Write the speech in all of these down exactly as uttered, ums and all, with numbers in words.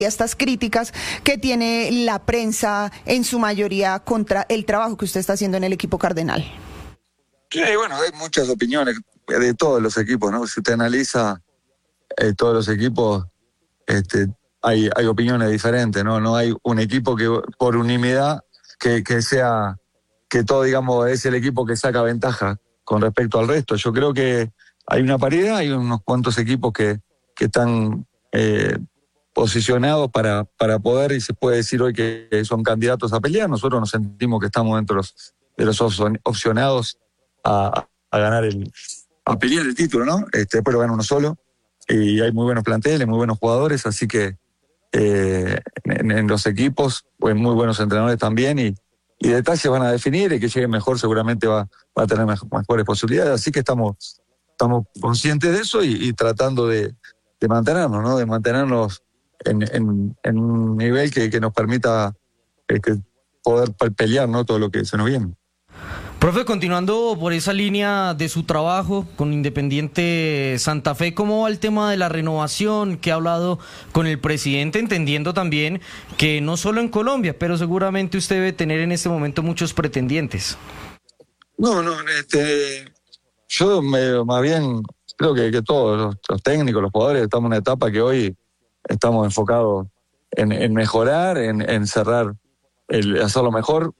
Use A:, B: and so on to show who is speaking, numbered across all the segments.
A: estas críticas que tiene la prensa en su mayoría contra el trabajo que usted está haciendo en el equipo cardenal?
B: Sí, bueno, hay muchas opiniones de todos los equipos, ¿no? Si usted analiza eh, todos los equipos, este, hay, hay opiniones diferentes, ¿no? No hay un equipo que por unanimidad que, que sea, que todo, digamos, es el equipo que saca ventaja con respecto al resto. Yo creo que hay una paridad, hay unos cuantos equipos que, que están eh, posicionados para, para poder, y se puede decir hoy que son candidatos a pelear. Nosotros nos sentimos que estamos dentro de los, de los opcionados a, a ganar el, a pelear el título, ¿no? Este, después lo gana uno solo, y hay muy buenos planteles, muy buenos jugadores, así que eh, en, en los equipos, pues muy buenos entrenadores también, y, y detalles van a definir, y que llegue mejor seguramente va, va a tener mejor, mejores posibilidades, así que estamos, estamos conscientes de eso y, y tratando de, de mantenernos, ¿no? De mantenernos en, en, en un nivel que, que nos permita eh, que poder pelear, ¿no? Todo lo que se nos viene.
C: Profe, continuando por esa línea de su trabajo con Independiente Santa Fe, ¿cómo va el tema de la renovación que ha hablado con el presidente, entendiendo también que no solo en Colombia, pero seguramente usted debe tener en este momento muchos pretendientes?
B: No, no, este, yo me, más bien creo que, que todos los, los técnicos, los jugadores, estamos en una etapa que hoy estamos enfocados en, en mejorar, en, en cerrar, el hacerlo mejor,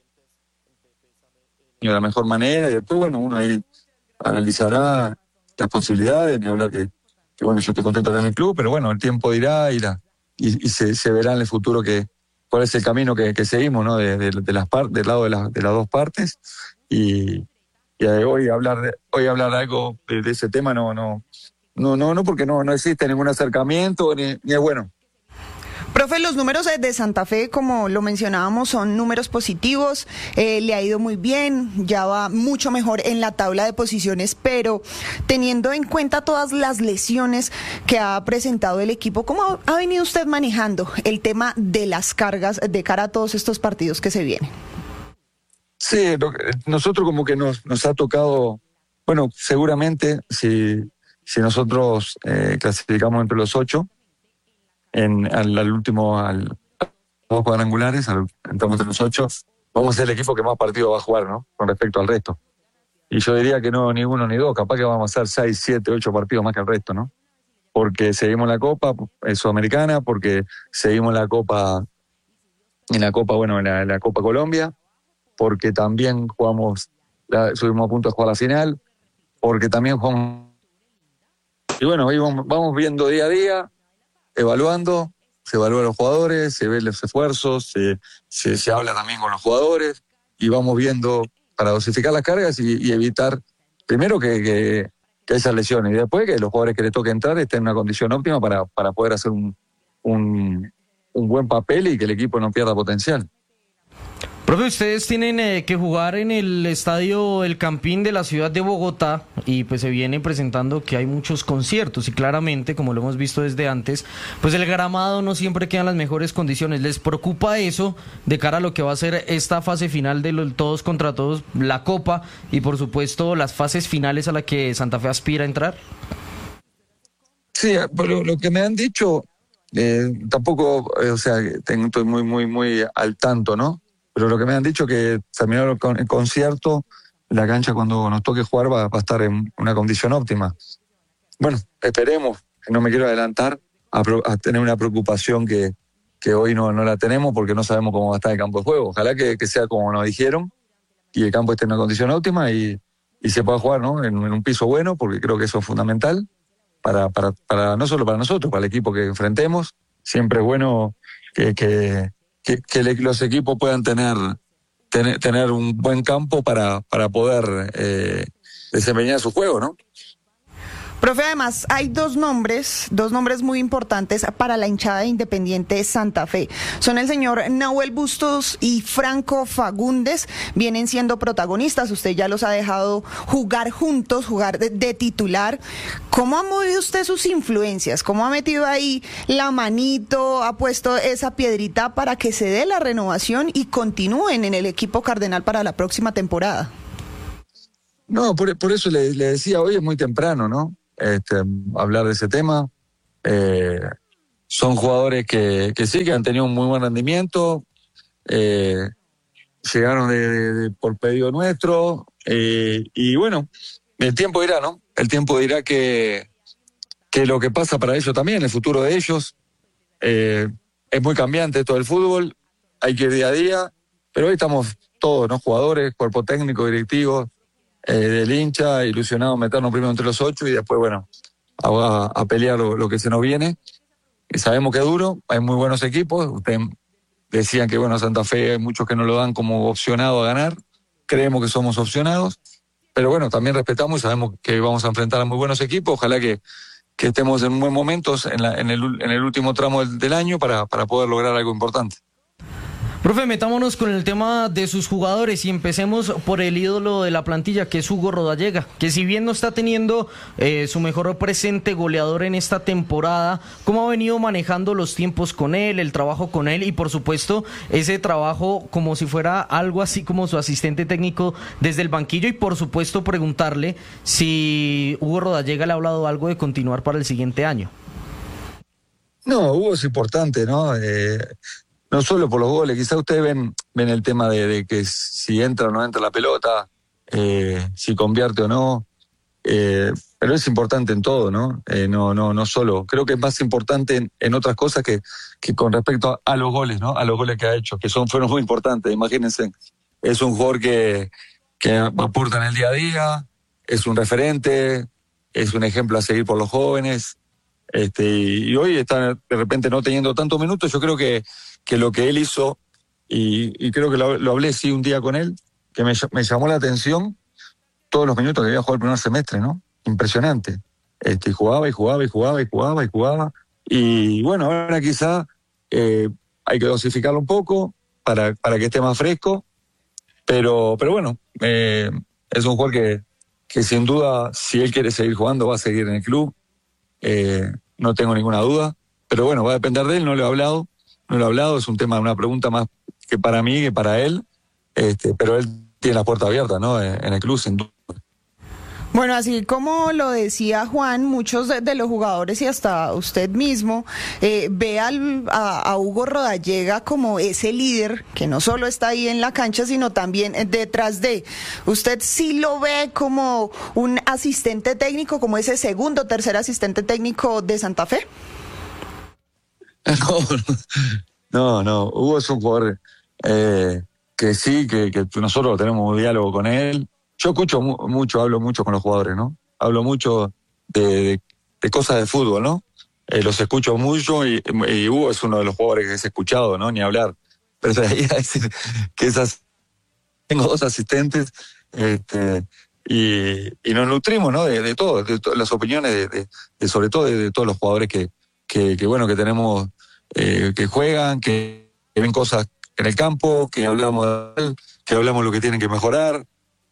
B: de la mejor manera, y después, bueno, uno ahí analizará las posibilidades, ni hablar que, que bueno, yo estoy contento de mi club, pero bueno, el tiempo dirá y, la, y, y se, se verá en el futuro que cuál es el camino que, que seguimos, ¿no? De, de, de las par, del lado de, la, de las dos partes, y, y hoy hablar de, hoy hablar algo de, de ese tema no, no, no, no, no, porque no, no existe ningún acercamiento, ni, ni es bueno.
A: Profe, los números de Santa Fe, como lo mencionábamos, son números positivos, eh, le ha ido muy bien, ya va mucho mejor en la tabla de posiciones, pero teniendo en cuenta todas las lesiones que ha presentado el equipo, ¿cómo ha venido usted manejando el tema de las cargas de cara a todos estos partidos que se vienen?
B: Sí, lo, nosotros como que nos, nos ha tocado, bueno, seguramente si, si nosotros eh, clasificamos entre los ocho, En, al, al último, al, a dos cuadrangulares, al, entramos entre los ocho, vamos a ser el equipo que más partidos va a jugar, ¿no? Con respecto al resto. Y yo diría que no, ni uno ni dos, capaz que vamos a hacer seis, siete, ocho partidos más que el resto, ¿no? Porque seguimos la Copa eh, Sudamericana, porque seguimos la Copa, en la Copa, bueno, en la, en la Copa Colombia, porque también jugamos, la, subimos a punto de jugar la final, porque también jugamos. Y bueno, ahí vamos, vamos viendo día a día, evaluando, se evalúan los jugadores, se ven los esfuerzos, se, se, se habla también con los jugadores y vamos viendo para dosificar las cargas y, y evitar, primero que, que, que haya lesiones y después que los jugadores que les toque entrar estén en una condición óptima para, para poder hacer un, un, un buen papel y que el equipo no pierda potencial.
C: Profe, ustedes tienen eh, que jugar en el estadio El Campín de la ciudad de Bogotá y pues se viene presentando que hay muchos conciertos y claramente, como lo hemos visto desde antes, pues el gramado no siempre queda en las mejores condiciones. ¿Les preocupa eso de cara a lo que va a ser esta fase final de los todos contra todos, la Copa y por supuesto las fases finales a la que Santa Fe aspira a entrar?
B: Sí, pero lo que me han dicho, eh, tampoco, eh, o sea, tengo, estoy muy, muy, muy al tanto, ¿no? Pero lo que me han dicho que terminado el concierto, la cancha cuando nos toque jugar va, va a estar en una condición óptima. Bueno, esperemos, no me quiero adelantar a, a tener una preocupación que, que hoy no, no la tenemos porque no sabemos cómo va a estar el campo de juego. Ojalá que, que sea como nos dijeron y el campo esté en una condición óptima y, y se pueda jugar, ¿no? en, en un piso bueno, porque creo que eso es fundamental, para, para, para no solo para nosotros, para el equipo que enfrentemos. Siempre es bueno que... que Que, que los equipos puedan tener, tener, tener un buen campo para, para poder eh, desempeñar su juego, ¿no?
A: Profe, además hay dos nombres, dos nombres muy importantes para la hinchada de Independiente Santa Fe. Son el señor Nahuel Bustos y Franco Fagundes, vienen siendo protagonistas, usted ya los ha dejado jugar juntos, jugar de, de titular. ¿Cómo ha movido usted sus influencias? ¿Cómo ha metido ahí la manito, ha puesto esa piedrita para que se dé la renovación y continúen en el equipo cardenal para la próxima temporada?
B: No, por, por eso le, le decía, hoy es muy temprano, ¿no? Este, hablar de ese tema. Eh, son jugadores que, que sí, que han tenido un muy buen rendimiento, eh, llegaron de, de, de, por pedido nuestro, eh, y bueno, el tiempo dirá, ¿no? El tiempo dirá que, que lo que pasa para ellos también, el futuro de ellos, eh, es muy cambiante todo el fútbol, hay que ir día a día, pero hoy estamos todos, ¿no? Jugadores, cuerpo técnico, directivos, eh, del hincha, ilusionados meternos primero entre los ocho y después, bueno, a, a pelear lo, lo que se nos viene. Y sabemos que es duro, hay muy buenos equipos, ustedes decían que, bueno, Santa Fe hay muchos que no lo dan como opcionado a ganar, creemos que somos opcionados, pero bueno, también respetamos y sabemos que vamos a enfrentar a muy buenos equipos, ojalá que, que estemos en buen momentos en, la, en, el, en el último tramo del, del año para, para poder lograr algo importante.
C: Profe, metámonos con el tema de sus jugadores y empecemos por el ídolo de la plantilla, que es Hugo Rodallega, que si bien no está teniendo eh, su mejor presente goleador en esta temporada, ¿cómo ha venido manejando los tiempos con él, el trabajo con él y por supuesto ese trabajo como si fuera algo así como su asistente técnico desde el banquillo? Y por supuesto preguntarle si Hugo Rodallega le ha hablado algo de continuar para el siguiente año.
B: No, Hugo es importante, ¿no? Eh... No solo por los goles, quizás ustedes ven, ven el tema de, de que si entra o no entra la pelota, eh, si convierte o no, eh, pero es importante en todo, ¿no? Eh, no, no, no solo. Creo que es más importante en, en otras cosas que, que con respecto a, a los goles, ¿no? A los goles que ha hecho, que son fueron muy importantes. Imagínense, es un jugador que, que aporta en el día a día, es un referente, es un ejemplo a seguir por los jóvenes. Este, y hoy está de repente no teniendo tantos minutos. Yo creo que que lo que él hizo, y, y creo que lo, lo hablé sí un día con él, que me, me llamó la atención todos los minutos que había jugado el primer semestre, ¿no? Impresionante. Este, y jugaba y jugaba y jugaba y jugaba y jugaba. Y bueno, ahora quizá eh, hay que dosificarlo un poco para, para que esté más fresco, pero, pero bueno, eh, es un jugador que, que sin duda, si él quiere seguir jugando, va a seguir en el club. Eh, no tengo ninguna duda, pero bueno, va a depender de él, no lo he hablado. No lo he hablado, es un tema, una pregunta más que para mí, que para él, este, pero él tiene la puerta abierta, ¿no? En, en el club, sin duda.
A: Bueno, así como lo decía Juan, muchos de, de los jugadores y hasta usted mismo eh, ve al, a, a Hugo Rodallega como ese líder que no solo está ahí en la cancha, sino también detrás de. ¿Usted sí lo ve como un asistente técnico, como ese segundo, tercer asistente técnico de Santa Fe?
B: No, no, no, Hugo es un jugador eh, que sí, que, que nosotros tenemos un diálogo con él. Yo escucho mu mucho, hablo mucho con los jugadores, ¿no? Hablo mucho de, de, de cosas de fútbol, ¿no? Eh, los escucho mucho y, y Hugo es uno de los jugadores que he escuchado, ¿no? Ni hablar. Pero de ahí a decir que esas... Tengo dos asistentes este, y, y nos nutrimos, ¿no? De, de todo, de to las opiniones, de, de, de sobre todo de, de todos los jugadores que Que, que bueno, que tenemos, eh, que juegan, que, que ven cosas en el campo, que hablamos de él, que hablamos lo que tienen que mejorar.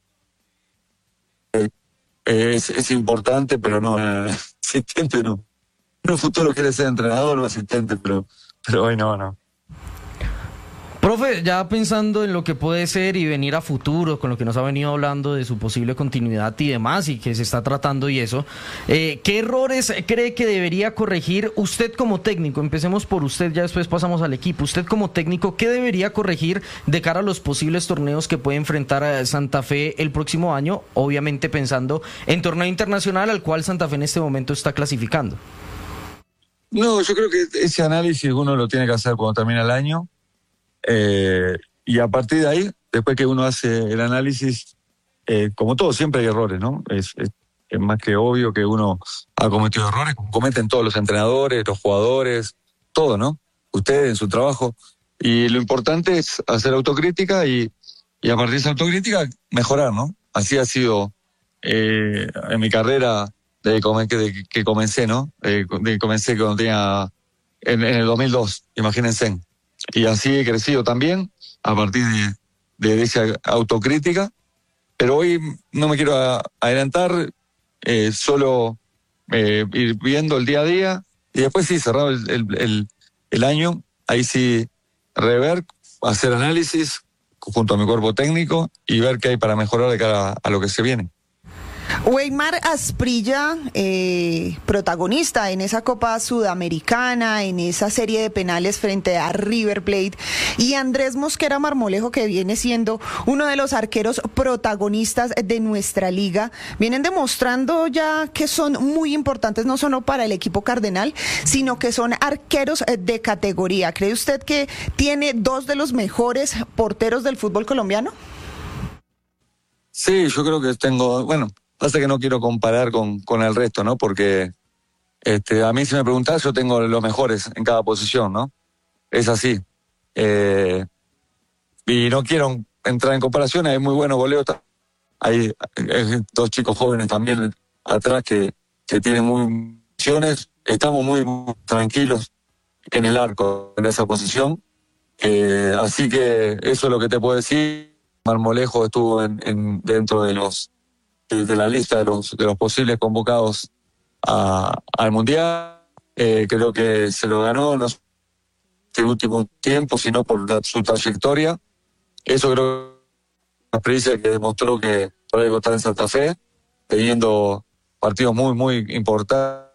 B: Eh, es, es importante, pero no, eh, asistente no. En un futuro quiere ser entrenador o asistente, pero, pero hoy no, no.
C: Profe, ya pensando en lo que puede ser y venir a futuro, con lo que nos ha venido hablando de su posible continuidad y demás, y que se está tratando y eso, eh, ¿qué errores cree que debería corregir usted como técnico? Empecemos por usted, ya después pasamos al equipo. Usted como técnico, ¿qué debería corregir de cara a los posibles torneos que puede enfrentar a Santa Fe el próximo año? Obviamente pensando en torneo internacional al cual Santa Fe en este momento está clasificando.
B: No, yo creo que ese análisis uno lo tiene que hacer cuando termina el año. Eh, y a partir de ahí, después que uno hace el análisis, eh, como todo, siempre hay errores, ¿no? Es, es, es más que obvio que uno ha cometido errores, como cometen todos los entrenadores, los jugadores, todo, ¿no? Ustedes en su trabajo. Y lo importante es hacer autocrítica y, y a partir de esa autocrítica mejorar, ¿no? Así ha sido eh, en mi carrera desde que, que comencé, ¿no? Eh, de, comencé cuando tenía en, en el dos mil dos, imagínense. Y así he crecido también a partir de, de esa autocrítica. Pero hoy no me quiero adelantar, eh, solo eh, ir viendo el día a día y después sí, cerrado el, el, el, el año, ahí sí rever, hacer análisis junto a mi cuerpo técnico y ver qué hay para mejorar de cara a, a lo que se viene.
A: Weimar Asprilla, eh, protagonista en esa Copa Sudamericana, en esa serie de penales frente a River Plate, y Andrés Mosquera Marmolejo, que viene siendo uno de los arqueros protagonistas de nuestra liga, vienen demostrando ya que son muy importantes, no solo para el equipo cardenal, sino que son arqueros de categoría. ¿Cree usted que tiene dos de los mejores porteros del fútbol colombiano?
B: Sí, yo creo que tengo, bueno, pasa que no quiero comparar con, con el resto, ¿no? Porque este, a mí si me preguntás, yo tengo los mejores en cada posición, ¿no? Es así. Eh, y no quiero entrar en comparación, hay muy buenos goleos. Hay eh, dos chicos jóvenes también atrás que, que tienen muy opciones. Estamos muy, muy tranquilos en el arco, en esa posición. Eh, así que eso es lo que te puedo decir. Marmolejo estuvo en, en, dentro de los de, de la lista de los de los posibles convocados a, al Mundial. Eh, creo que se lo ganó no este último tiempo, sino por la, su trayectoria. Eso creo que es una experiencia que demostró que por algo está en Santa Fe, teniendo partidos muy, muy importantes.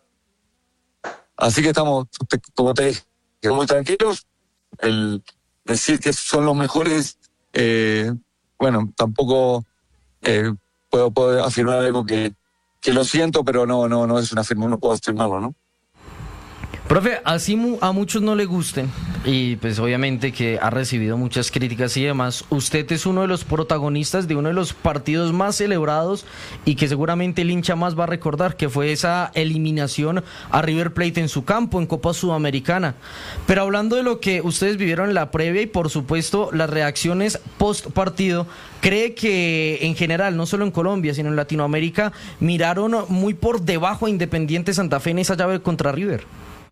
B: Así que estamos, como te dije, muy tranquilos. El decir que son los mejores, eh, bueno, tampoco eh, puedo, puedo afirmar algo que, que lo siento, pero no, no, no es una firma, no puedo afirmarlo, ¿no?
C: Profe, así mu- a muchos no le gusten, y pues obviamente que ha recibido muchas críticas y demás, usted es uno de los protagonistas de uno de los partidos más celebrados y que seguramente el hincha más va a recordar, que fue esa eliminación a River Plate en su campo en Copa Sudamericana. Pero hablando de lo que ustedes vivieron en la previa y por supuesto las reacciones post partido, ¿cree que en general, no solo en Colombia, sino en Latinoamérica, miraron muy por debajo a Independiente Santa Fe en esa llave contra River?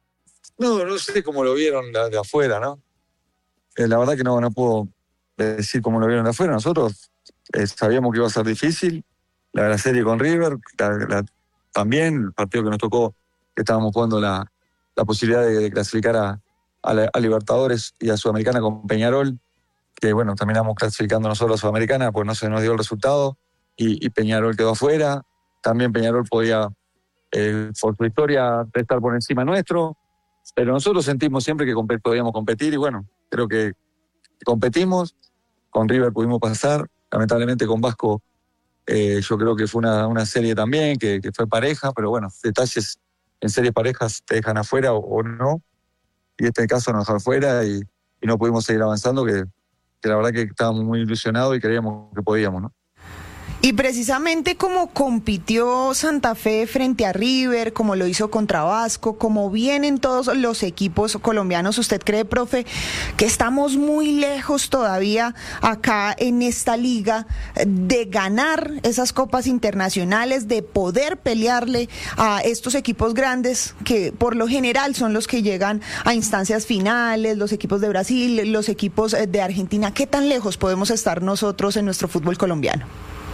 B: No, no sé cómo lo vieron de, de afuera, ¿no? Eh, la verdad que no, no puedo decir cómo lo vieron de afuera. Nosotros eh, sabíamos que iba a ser difícil. La, la serie con River, la, la, también el partido que nos tocó, que estábamos jugando la, la posibilidad de, de clasificar a, a, la, a Libertadores y a Sudamericana con Peñarol, que bueno, terminamos clasificando nosotros a Sudamericana, pues no se nos dio el resultado, y, y Peñarol quedó afuera. También Peñarol podía, eh, por su historia, estar por encima nuestro. Pero nosotros sentimos siempre que comp- podíamos competir y bueno, creo que competimos, con River pudimos pasar, lamentablemente con Vasco eh, yo creo que fue una, una serie también, que, que fue pareja, pero bueno, detalles en series parejas te dejan afuera o, o no, y este caso nos dejó afuera y, y no pudimos seguir avanzando, que, que la verdad que estábamos muy ilusionados y creíamos que podíamos, ¿no?
A: Y precisamente como compitió Santa Fe frente a River, como lo hizo contra Vasco, como vienen todos los equipos colombianos, ¿usted cree, profe, que estamos muy lejos todavía acá en esta liga de ganar esas copas internacionales, de poder pelearle a estos equipos grandes que por lo general son los que llegan a instancias finales, los equipos de Brasil, los equipos de Argentina? ¿Qué tan lejos podemos estar nosotros en nuestro fútbol colombiano?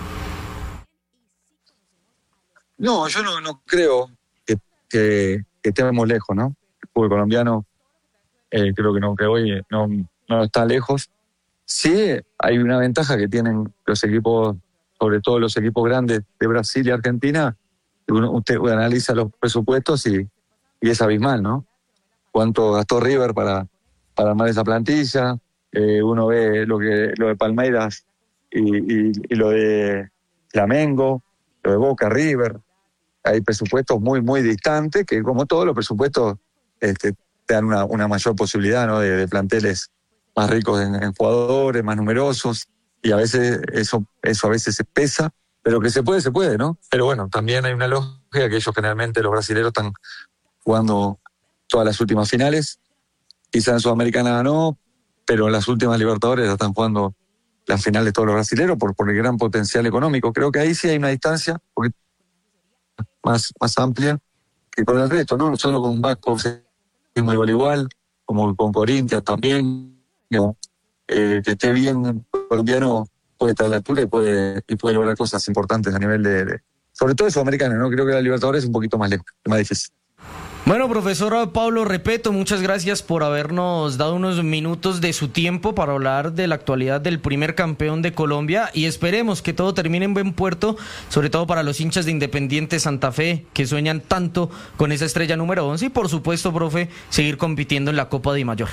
B: No, yo no, no creo que, que, que estemos lejos, ¿no? El fútbol colombiano eh, creo que no, que hoy no, no está lejos. Sí, hay una ventaja que tienen los equipos, sobre todo los equipos grandes de Brasil y Argentina. Uno, usted analiza los presupuestos y, y es abismal, ¿no? Cuánto gastó River para, para armar esa plantilla. Eh, uno ve lo que lo de Palmeiras y, y, y lo de Flamengo, lo de Boca, River. Hay presupuestos muy, muy distantes, que como todos los presupuestos este, te dan una, una mayor posibilidad, ¿no? de, de planteles más ricos en, en jugadores, más numerosos, y a veces eso, eso a veces se pesa, pero que se puede, se puede, ¿no? Pero bueno, también hay una lógica que ellos generalmente, los brasileños, están jugando todas las últimas finales, quizá en Sudamericana no, pero en las últimas Libertadores ya están jugando las finales todos los brasileños por, por el gran potencial económico. Creo que ahí sí hay una distancia, porque Más, más amplia que con el resto, ¿no? Solo con Vasco seguimos igual igual, como con Corinthians también, ¿no? eh, que esté bien colombiano puede estar a la altura y puede, y puede lograr cosas importantes a nivel de, de sobre todo de Sudamericana, ¿no? Creo que la Libertadores es un poquito más lejos, más difícil.
C: Bueno, profesor Pablo Repeto, muchas gracias por habernos dado unos minutos de su tiempo para hablar de la actualidad del primer campeón de Colombia y esperemos que todo termine en buen puerto, sobre todo para los hinchas de Independiente Santa Fe que sueñan tanto con esa estrella número once y por supuesto, profe, seguir compitiendo en la Copa Di Mayor.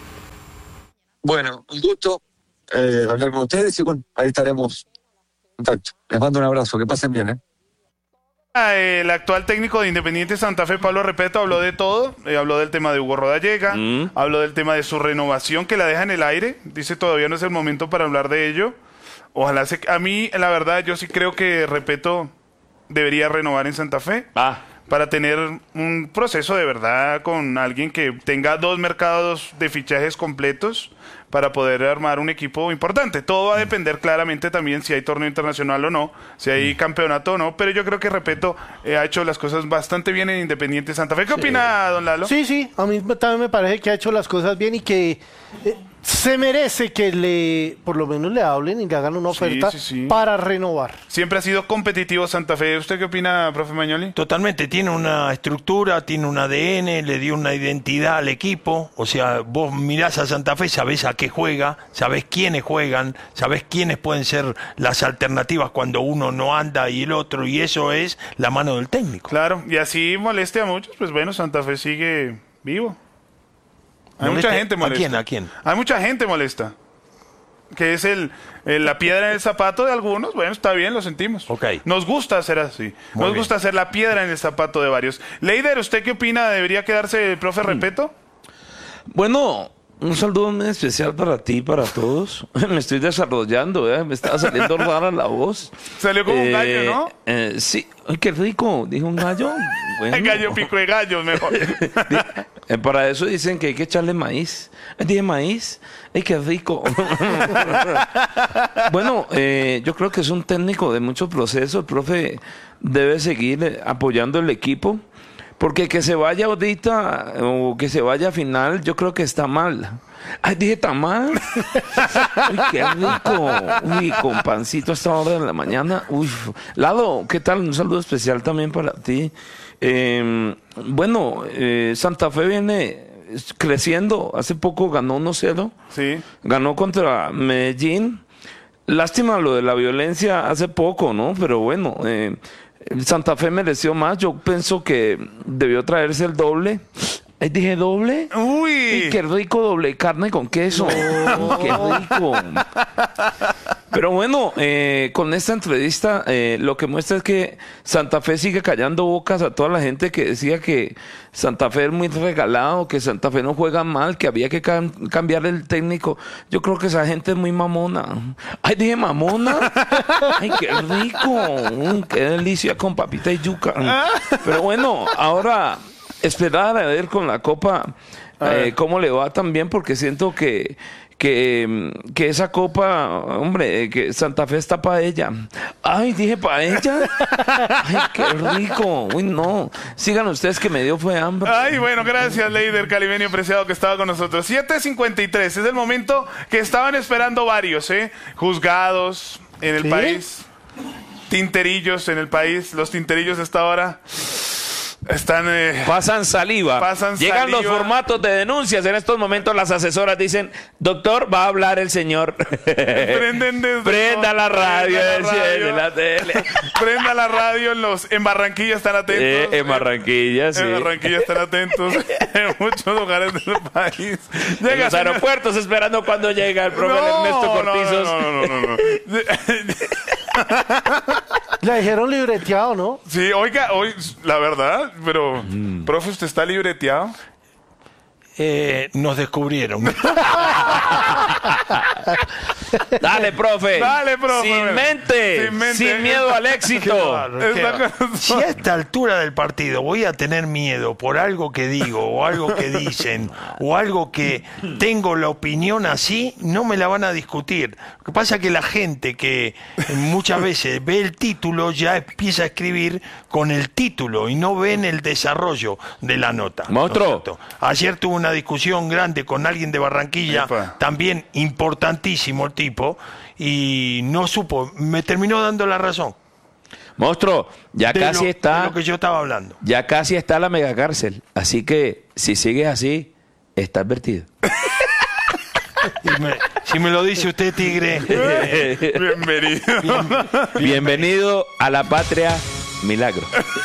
B: Bueno, un gusto eh, hablar con ustedes y bueno, ahí estaremos en contacto. Les mando un abrazo, que pasen bien, ¿eh?
D: El actual técnico de Independiente Santa Fe, Pablo Repeto, habló de todo, eh, habló del tema de Hugo Rodallega, mm. habló del tema de su renovación que la deja en el aire, dice todavía no es el momento para hablar de ello, ojalá se... A mí, la verdad, yo sí creo que Repeto debería renovar en Santa Fe, ah. para tener un proceso de verdad con alguien que tenga dos mercados de fichajes completos, para poder armar un equipo importante. Todo va a depender claramente también si hay torneo internacional o no, si hay campeonato o no, pero yo creo que Repeto eh, ha hecho las cosas bastante bien en Independiente Santa Fe. ¿Qué sí. opina, don Lalo?
E: Sí, sí, a mí también me parece que ha hecho las cosas bien y que eh, se merece que le, por lo menos le hablen y le hagan una oferta sí, sí, sí. para renovar.
D: Siempre ha sido competitivo Santa Fe. ¿Usted qué opina, profe Magnoli?
F: Totalmente, tiene una estructura, tiene un A D N, le dio una identidad al equipo, o sea, vos mirás a Santa Fe, sabés a qué juega, sabés quiénes juegan, sabés quiénes pueden ser las alternativas cuando uno no anda y el otro, y eso es la mano del técnico.
D: Claro, y así moleste a muchos, pues bueno, Santa Fe sigue vivo. Hay
F: ¿Moleste?
D: mucha gente molesta.
F: ¿A quién? ¿A quién?
D: Hay mucha gente molesta. Que es el, el la piedra en el zapato de algunos. Bueno, está bien, lo sentimos.
F: Okay.
D: Nos gusta hacer así.
F: Muy
D: Nos
F: bien.
D: gusta hacer la piedra en el zapato de varios. Leider, ¿usted qué opina? ¿Debería quedarse el profe Repeto?
G: Bueno, un saludo muy especial para ti y para todos. Me estoy desarrollando, ¿eh? Me estaba saliendo rara la voz.
D: Salió como eh, un gallo, ¿no?
G: Eh, sí. Ay, qué rico, dijo un gallo. Bueno.
D: El gallo pico de gallos, mejor.
G: Eh, para eso dicen que hay que echarle maíz. Eh, dije maíz. ¡Ay, qué rico! Bueno, eh, yo creo que es un técnico de muchos procesos. El profe debe seguir apoyando el equipo. Porque que se vaya ahorita o que se vaya a final, yo creo que está mal. Ay, dije, ¿está mal? Uy, qué rico. Uy, con pancito a esta hora de la mañana. Uy, Lado, ¿qué tal? Un saludo especial también para ti. Eh, bueno, eh, Santa Fe viene creciendo. Hace poco ganó uno cero.
D: Sí.
G: Ganó contra Medellín. Lástima lo de la violencia hace poco, ¿no? Pero bueno, eh, Santa Fe mereció más. Yo pienso que debió traerse el doble. Ay, dije doble.
D: Uy.
G: Y qué rico doble carne con queso. No. Qué rico. Pero bueno, eh, con esta entrevista eh, lo que muestra es que Santa Fe sigue callando bocas a toda la gente que decía que Santa Fe es muy regalado, que Santa Fe no juega mal, que había que cam cambiar el técnico. Yo creo que esa gente es muy mamona. Ay, dije mamona. Ay, qué rico. Mm, qué delicia con papita y yuca. Pero bueno, ahora esperar a ver con la Copa eh, cómo le va también, porque siento que Que, que esa copa, hombre, que Santa Fe está para ella. Ay, dije para ella. Ay, qué rico. Uy, no. Sigan ustedes que me dio fue hambre.
D: Ay, bueno, gracias, Leider Calimeño Preciado, que estaba con nosotros. siete cincuenta y tres, es el momento que estaban esperando varios, ¿eh? Juzgados en el ¿Sí? país. Tinterillos en el país. Los tinterillos a esta hora están eh,
G: pasan saliva
D: pasan
G: llegan
D: saliva.
G: Los formatos de denuncias. En estos momentos las asesoras dicen: doctor, va a hablar el señor.
D: Prenden desde
G: prenda
D: no,
G: la radio,
D: prenda la, radio.
G: De la tele.
D: Prenda la radio. En los en Barranquilla están atentos.
G: Eh, en Barranquilla,
D: en,
G: sí.
D: En Barranquilla están atentos. En muchos lugares del país.
G: Llega, en los señor... aeropuertos esperando cuando llega el profe no, Ernesto Cortizos.
D: No, no, no, no, no, no.
E: Le dijeron libreteado, ¿no?
D: Sí, oiga, hoy, la verdad, pero, mm. profe, ¿usted está libreteado?
F: Eh, nos descubrieron.
G: Dale, profe.
D: Dale, profe.
G: Sin mente. Sin, mente. Sin miedo al éxito.
F: Si a esta altura del partido voy a tener miedo por algo que digo o algo que dicen o algo que tengo la opinión así, no me la van a discutir. Lo que pasa es que la gente que muchas veces ve el título ya empieza a escribir con el título y no ven el desarrollo de la nota.
G: Monstruo.
F: ¿No? Ayer tuve una discusión grande con alguien de Barranquilla, Epa. también importantísimo el tipo, y no supo, me terminó dando la razón.
G: Monstruo, ya
F: de
G: casi
F: lo,
G: está.
F: de lo que yo estaba hablando.
G: Ya casi está la megacárcel. Así que si sigues así, está advertido.
F: Y me- si me lo dice usted, Tigre. eh,
D: Bienvenido.
F: bien-
G: Bienvenido a la patria Milagro.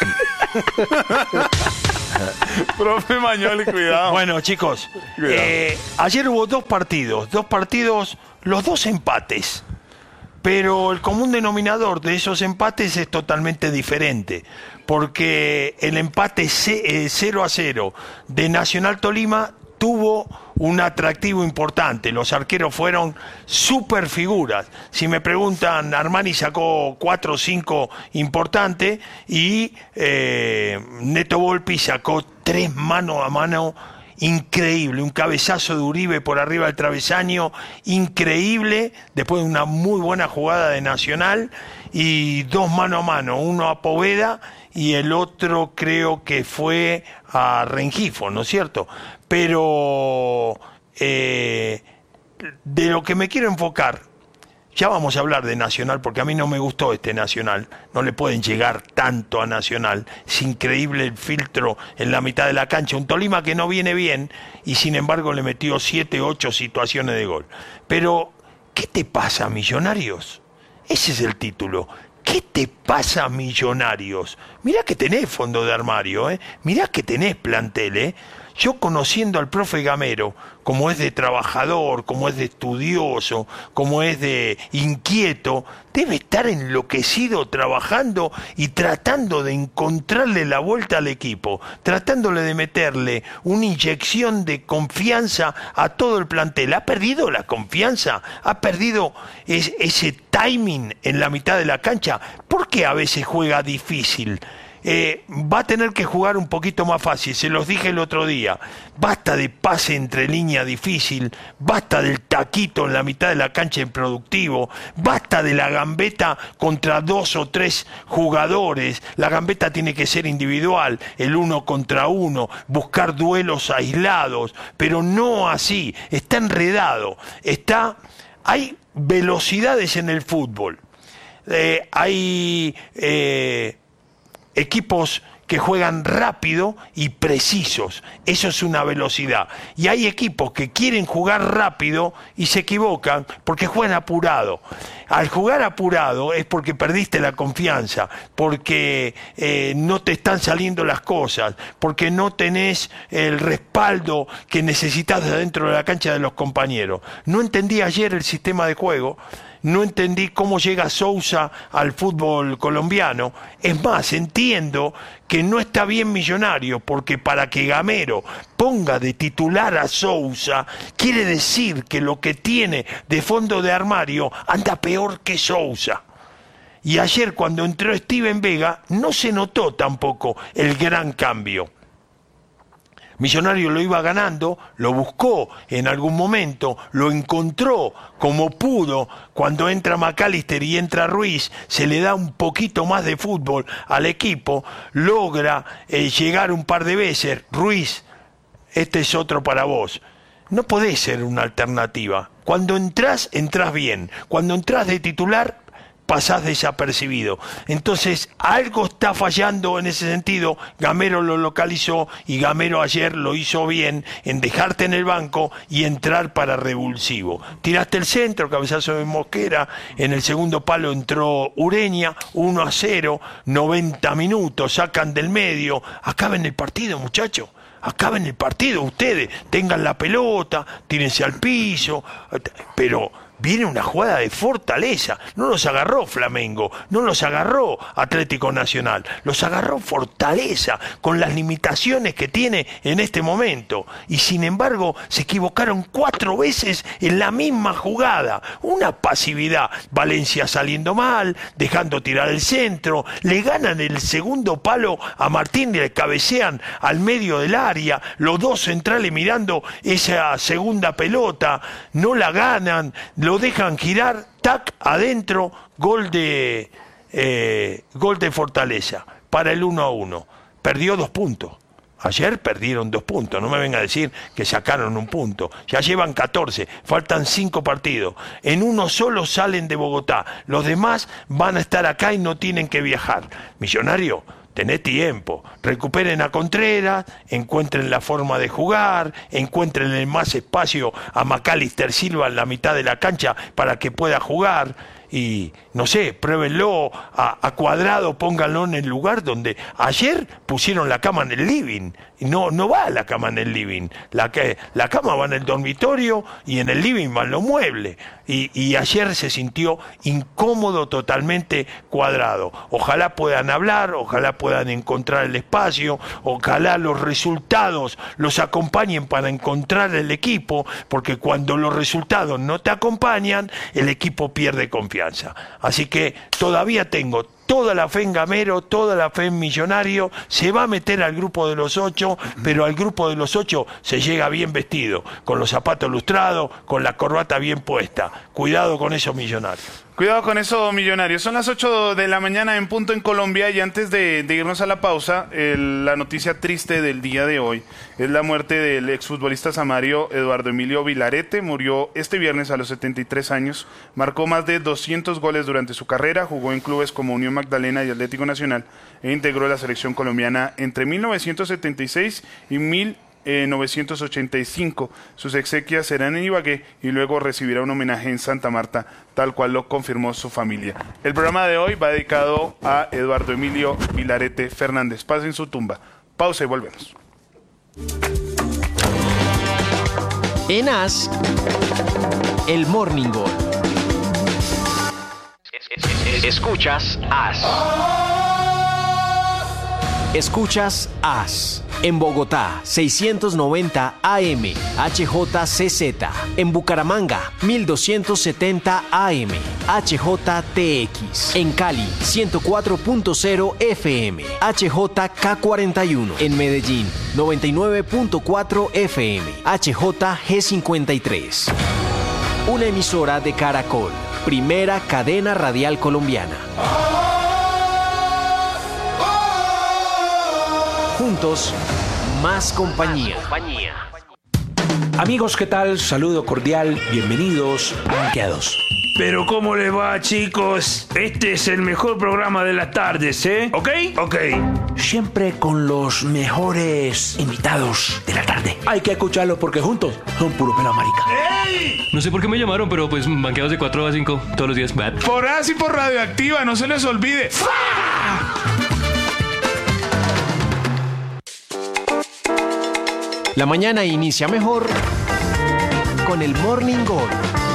D: Profe Mañoli, cuidado.
F: Bueno, chicos,
D: Cuidado.
F: eh, ayer hubo dos partidos, dos partidos, los dos empates. Pero el común denominador de esos empates es totalmente diferente, porque el empate ce- eh, cero a cero de Nacional Tolima tuvo un atractivo importante. Los arqueros fueron super figuras. Si me preguntan, Armani sacó cuatro o cinco importantes y eh, Neto Volpi sacó tres mano a mano increíble, un cabezazo de Uribe por arriba del travesaño, increíble, después de una muy buena jugada de Nacional, y dos mano a mano, uno a Poveda y el otro creo que fue a Rengifo, ¿no es cierto? Pero eh, de lo que me quiero enfocar, ya vamos a hablar de Nacional, porque a mí no me gustó este Nacional. No le pueden llegar tanto a Nacional. Es increíble el filtro en la mitad de la cancha. Un Tolima que no viene bien y sin embargo le metió siete, ocho situaciones de gol. Pero, ¿qué te pasa, Millonarios? Ese es el título. ¿Qué te pasa, Millonarios? Mirá que tenés fondo de armario, ¿eh? Mirá que tenés plantel, ¿eh? Yo conociendo al profe Gamero, como es de trabajador, como es de estudioso, como es de inquieto, debe estar enloquecido trabajando y tratando de encontrarle la vuelta al equipo, tratándole de meterle una inyección de confianza a todo el plantel. ¿Ha perdido la confianza? ¿Ha perdido es, ese timing en la mitad de la cancha? ¿Por qué a veces juega difícil? Eh, va a tener que jugar un poquito más fácil, se los dije el otro día. Basta de pase entre línea difícil, basta del taquito en la mitad de la cancha improductivo, basta de la gambeta contra dos o tres jugadores. La gambeta tiene que ser individual, el uno contra uno, buscar duelos aislados, pero no así. Está enredado, está, hay velocidades en el fútbol, eh, hay eh, equipos que juegan rápido y precisos. Eso es una velocidad. Y hay equipos que quieren jugar rápido y se equivocan porque juegan apurado. Al jugar apurado es porque perdiste la confianza, porque eh, no te están saliendo las cosas, porque no tenés el respaldo que necesitas dentro de la cancha de los compañeros. No entendí ayer el sistema de juego. No entendí cómo llega Sousa al fútbol colombiano. Es más, entiendo que no está bien Millonario, porque para que Gamero ponga de titular a Sousa, quiere decir que lo que tiene de fondo de armario anda peor que Sousa. Y ayer cuando entró Steven Vega, no se notó tampoco el gran cambio. Millonario lo iba ganando, lo buscó en algún momento, lo encontró como pudo. Cuando entra McAllister y entra Ruiz, se le da un poquito más de fútbol al equipo, logra eh, llegar un par de veces. Ruiz, este es otro para vos. No podés ser una alternativa. Cuando entrás, entrás bien. Cuando entrás de titular, pasás desapercibido. Entonces, algo está fallando en ese sentido. Gamero lo localizó y Gamero ayer lo hizo bien en dejarte en el banco y entrar para revulsivo. Tiraste el centro, cabezazo de Mosquera, en el segundo palo entró Ureña, uno a cero, noventa minutos, sacan del medio. Acaben el partido, muchachos. Acaben el partido, ustedes tengan la pelota, tírense al piso, pero viene una jugada de fortaleza. No los agarró Flamengo, no los agarró Atlético Nacional, los agarró Fortaleza con las limitaciones que tiene en este momento. Y sin embargo se equivocaron cuatro veces en la misma jugada. Una pasividad. Valencia saliendo mal, dejando tirar el centro, le ganan el segundo palo a Martín y le cabecean al medio del área, los dos centrales mirando esa segunda pelota, no la ganan, lo dejan girar, tac, adentro, gol de eh, gol de Fortaleza para el uno a uno. Perdió dos puntos, Ayer perdieron dos puntos, no me venga a decir que sacaron un punto. Ya llevan catorce, faltan cinco partidos. En uno solo salen de Bogotá. Los demás van a estar acá y no tienen que viajar. Millonario, tenés tiempo. Recuperen a Contreras, encuentren la forma de jugar, encuentren más espacio a Macalister Silva en la mitad de la cancha para que pueda jugar. Y, no sé, pruébenlo a, a Cuadrado, pónganlo en el lugar donde ayer pusieron la cama en el living. Y no, no va la cama en el living. La, que, la cama va en el dormitorio y en el living van los muebles. Y, y ayer se sintió incómodo totalmente Cuadrado. Ojalá puedan hablar, ojalá puedan encontrar el espacio, ojalá los resultados los acompañen para encontrar el equipo, porque cuando los resultados no te acompañan, el equipo pierde confianza. Así que todavía tengo toda la fe en Gamero, toda la fe en Millonario. Se va a meter al grupo de los ocho, pero al grupo de los ocho se llega bien vestido, con los zapatos lustrados, con la corbata bien puesta. Cuidado con esos Millonarios.
D: Cuidado con eso, Millonarios. Son las ocho de la mañana en punto en Colombia y antes de, de irnos a la pausa, el, la noticia triste del día de hoy es la muerte del exfutbolista samario Eduardo Emilio Vilarete. Murió este viernes a los setenta y tres años, marcó más de doscientos goles durante su carrera, jugó en clubes como Unión Magdalena y Atlético Nacional e integró la selección colombiana entre mil novecientos setenta y seis y mil novecientos ochenta y cinco. Sus exequias serán en Ibagué y luego recibirá un homenaje en Santa Marta, tal cual lo confirmó su familia. El programa de hoy va dedicado a Eduardo Emilio Vilarete Fernández. Paz en su tumba. Pausa y volvemos.
H: En As, el Morning Gol. Escuchas As. Escuchas As. En Bogotá, seiscientos noventa A M, H J C Z. En Bucaramanga, mil doscientos setenta A M, H J T X. En Cali, ciento cuatro punto cero F M, H J K cuarenta y uno. En Medellín, noventa y nueve punto cuatro F M, H J G cincuenta y tres. Una emisora de Caracol, primera cadena radial colombiana. Juntos, más compañía.
I: Amigos, ¿qué tal? Saludo cordial, bienvenidos a Blanqueados.
J: Pero ¿cómo les va, chicos? Este es el mejor programa de las tardes, ¿eh? ¿Ok? Ok.
I: Siempre con los mejores invitados de la tarde. Hay que escucarlos porque juntos son puro pela marica.
J: ¡Ey!
K: No sé por qué me llamaron, pero pues banqueados de cuatro a cinco todos los días.
D: Por así por Radioactiva, no se les olvide. ¡Fua!
H: La mañana inicia mejor con el Morning Gol.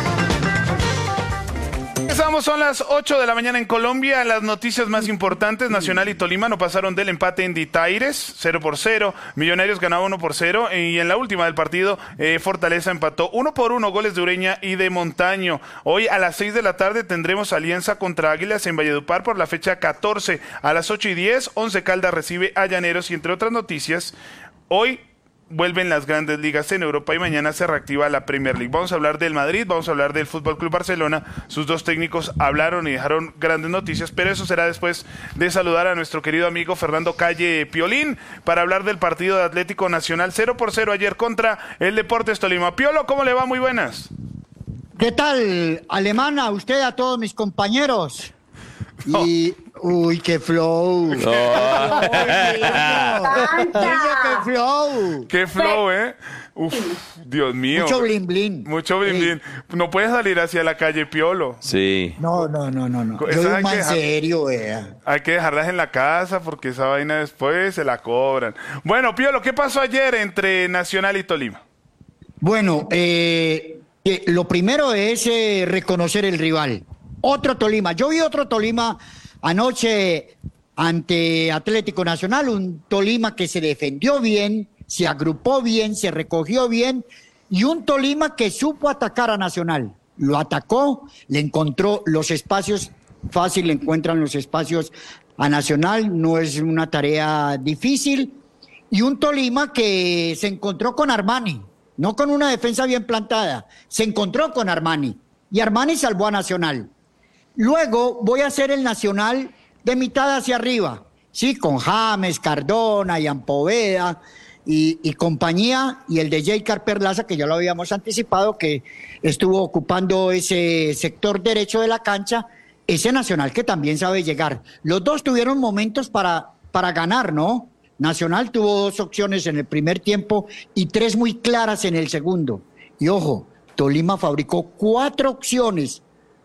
D: Empezamos, son las ocho de la mañana en Colombia. Las noticias más importantes: Nacional y Tolima no pasaron del empate en Ditaires, cero por cero. Millonarios ganaba uno por cero. Y en la última del partido, eh, Fortaleza empató uno por uno, goles de Ureña y de Montaño. Hoy a las seis de la tarde tendremos Alianza contra Águilas en Valledupar por la fecha catorce. A las ocho y diez, Once Caldas recibe a Llaneros. Y entre otras noticias, hoy vuelven las grandes ligas en Europa y mañana se reactiva la Premier League. Vamos a hablar del Madrid, vamos a hablar del Fútbol Club Barcelona. Sus dos técnicos hablaron y dejaron grandes noticias, pero eso será después de saludar a nuestro querido amigo Fernando Calle Piolín para hablar del partido de Atlético Nacional cero por cero ayer contra el Deportes Tolima. Piolo, ¿cómo le va? Muy buenas.
L: ¿Qué tal, Alemana? A usted, a todos mis compañeros. Y... Uy, qué flow. No. Oye, qué flow.
D: Qué flow, ¿eh? Uf, Dios mío.
L: Mucho blin blin.
D: Mucho blin
L: sí.
D: blin. No puedes salir hacia la calle, Piolo.
G: Sí.
L: No, no, no, no, no. Yo soy más serio, eh.
D: Hay que dejarlas en la casa porque esa vaina después se la cobran. Bueno, Piolo, ¿qué pasó ayer entre Nacional y Tolima?
L: Bueno, eh, eh, lo primero es eh, reconocer el rival. Otro Tolima. Yo vi otro Tolima anoche ante Atlético Nacional, un Tolima que se defendió bien, se agrupó bien, se recogió bien, y un Tolima que supo atacar a Nacional. Lo atacó, le encontró los espacios, fácil le encuentran los espacios a Nacional, no es una tarea difícil, y un Tolima que se encontró con Armani, no con una defensa bien plantada, se encontró con Armani, y Armani salvó a Nacional. Luego voy a hacer el Nacional de mitad hacia arriba. sí, con James, Cardona, Ian Poveda y, y compañía, y el de Jeicar Perlaza, que ya lo habíamos anticipado, que estuvo ocupando ese sector derecho de la cancha, ese Nacional que también sabe llegar. Los dos tuvieron momentos para, para ganar, ¿no? Nacional tuvo dos opciones en el primer tiempo y tres muy claras en el segundo. Y ojo, Tolima fabricó cuatro opciones.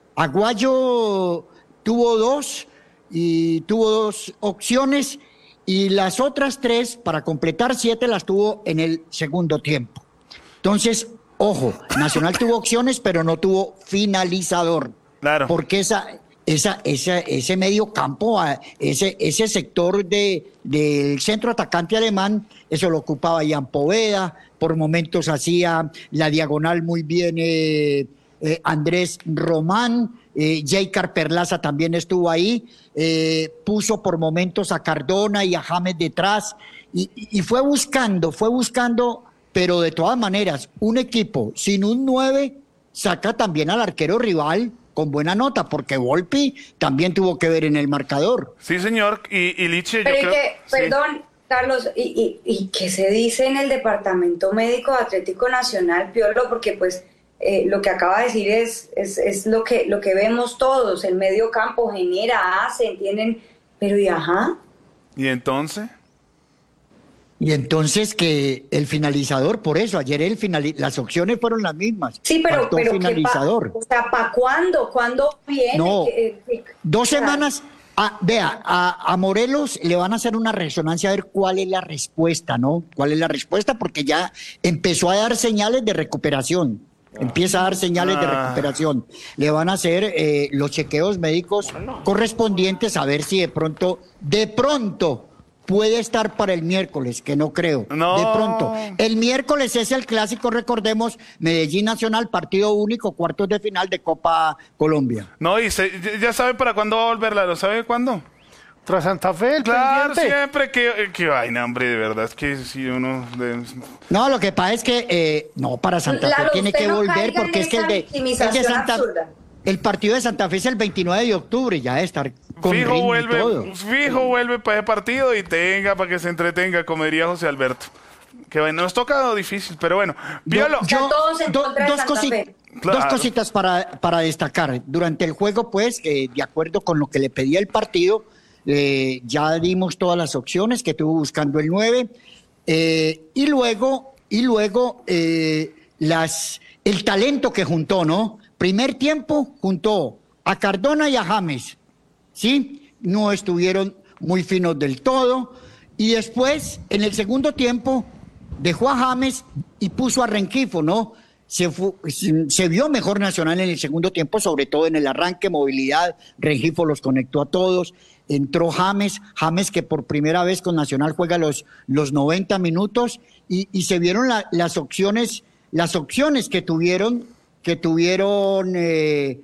L: Aguayo tuvo dos y tuvo dos opciones y las otras tres, para completar siete, las tuvo en el segundo tiempo. Entonces, ojo, Nacional tuvo opciones, pero no tuvo finalizador.
D: Claro.
L: Porque esa, esa, esa, ese medio campo, ese, ese sector de, del centro atacante alemán, eso lo ocupaba Ian Poveda, por momentos hacía la diagonal muy bien eh, eh, Andrés Román, eh, Jeicar Perlaza también estuvo ahí, eh, puso por momentos a Cardona y a James detrás, y, y fue buscando, fue buscando, pero de todas maneras, un equipo sin un nueve saca también al arquero rival con buena nota, porque Volpi también tuvo que ver en el marcador.
D: Sí, señor, y, y Liche,
M: Pero
D: yo
M: y
D: creo...
M: que,
D: sí.
M: perdón, Carlos, ¿y, y, y qué se dice en el Departamento Médico de Atlético Nacional, Piolo? Porque pues eh, lo que acaba de decir es, es, es lo, que, lo que vemos todos, el medio campo genera, hace, entienden, pero y ajá.
D: ¿Y entonces?
L: Y entonces que el finalizador, por eso, ayer el finali- las opciones fueron las mismas.
M: Sí, pero,
L: Faltó
M: pero
L: finalizador.
M: Pa, o sea, ¿para cuándo? ¿Cuándo viene?
L: No,
M: Eh, eh,
L: dos
M: o sea,
L: semanas. Ah, vea, a, a Morelos le van a hacer una resonancia a ver cuál es la respuesta, ¿no? ¿Cuál es la respuesta? Porque ya empezó a dar señales de recuperación. Empieza a dar señales de recuperación. Le van a hacer eh, los chequeos médicos correspondientes a ver si de pronto, de pronto, puede estar para el miércoles, que no creo.
D: No.
L: De pronto. El miércoles es el clásico, recordemos, Medellín Nacional, partido único, cuartos de final de Copa Colombia.
D: No, y se, ya sabe para cuándo va a volver, ¿lo sabe cuándo?
E: Tras Santa Fe, el
D: Claro,
E: pendiente.
D: siempre que... que vaina, hombre, de verdad, es que si uno... De...
L: No, lo que pasa es que, eh, no, para Santa Fe
M: Lalo,
L: tiene
M: usted
L: que
M: no
L: volver
M: caiga
L: porque
M: en
L: es que el
M: esa
L: de, el de
M: victimización
L: Santa
M: absurda.
L: el partido de Santa Fe es el veintinueve de octubre, ya de estar con
D: Fijo
L: ritmo y
D: vuelve,
L: todo.
D: fijo vuelve para ese partido y tenga para que se entretenga, como diría José Alberto. Que bueno, nos toca difícil, pero bueno. Piolo.
L: Yo-
M: Ya todos en
L: do-
M: contra de
L: dos,
M: Santa
L: cosi-
M: Fe.
D: Claro.
L: dos cositas para, para destacar. Durante el juego, pues, eh, de acuerdo con lo que le pedía el partido, eh, ya dimos todas las opciones que estuvo buscando el nueve. eh, y luego, y luego eh, las, el talento que juntó, ¿no? Primer tiempo juntó a Cardona y a James, ¿sí? No estuvieron muy finos del todo. Y después, en el segundo tiempo, dejó a James y puso a Rengifo, ¿no? Se, fu- se, se vio mejor Nacional en el segundo tiempo, sobre todo en el arranque, movilidad. Rengifo los conectó a todos. Entró James, James que por primera vez con Nacional juega los, los noventa minutos y, y se vieron la- las opciones, las opciones que tuvieron, que tuvieron eh,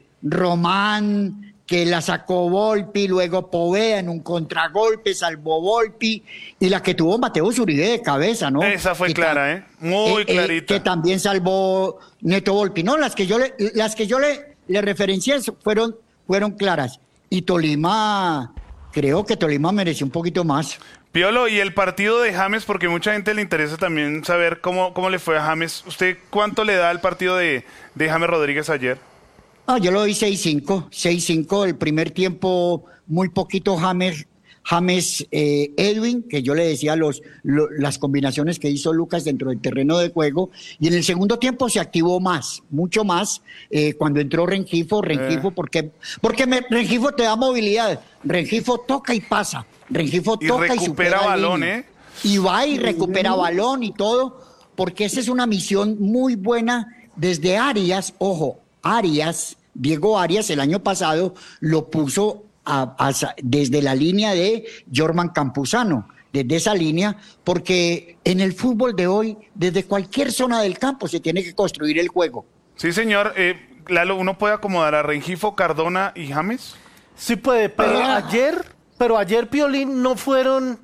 L: Román, que la sacó Volpi, luego Poveda en un contragolpe, salvó Volpi, y la que tuvo Mateo Zuribe de cabeza, ¿no?
D: Esa fue
L: Que
D: clara,
L: ta-
D: ¿eh? Muy
L: eh, eh,
D: clarita.
L: que también salvó Neto Volpi. No, las que yo le, las que yo le, le referencié fueron, fueron claras. Y Tolima, creo que Tolima mereció un poquito más.
D: Piolo, y el partido de James, porque mucha gente le interesa también saber cómo, cómo le fue a James. ¿Usted cuánto le da al partido de, de James Rodríguez ayer?
L: Ah, yo lo doy seis cinco, seis cinco, el primer tiempo muy poquito James, James eh, Edwin, que yo le decía los, lo- las combinaciones que hizo Lucas dentro del terreno de juego, y en el segundo tiempo se activó más, mucho más, eh, cuando entró Rengifo, Rengifo,
D: Eh.
L: porque, porque me- Rengifo te da movilidad, Rengifo toca y pasa, Rengifo
D: Y
L: toca y
D: recupera
L: supera
D: balón,
L: línea.
D: ¿eh?
L: Y va y recupera balón y todo, porque esa es una misión muy buena desde Arias, ojo, Arias, Diego Arias el año pasado lo puso a- a sa- desde la línea de Jorman Campuzano, desde esa línea, porque en el fútbol de hoy, desde cualquier zona del campo se tiene que construir el juego.
D: Sí, señor. Eh, Lalo, ¿uno puede acomodar a Rengifo, Cardona y James?
E: Sí puede, pero
L: Ah.
E: ayer, pero ayer Piolín no fueron,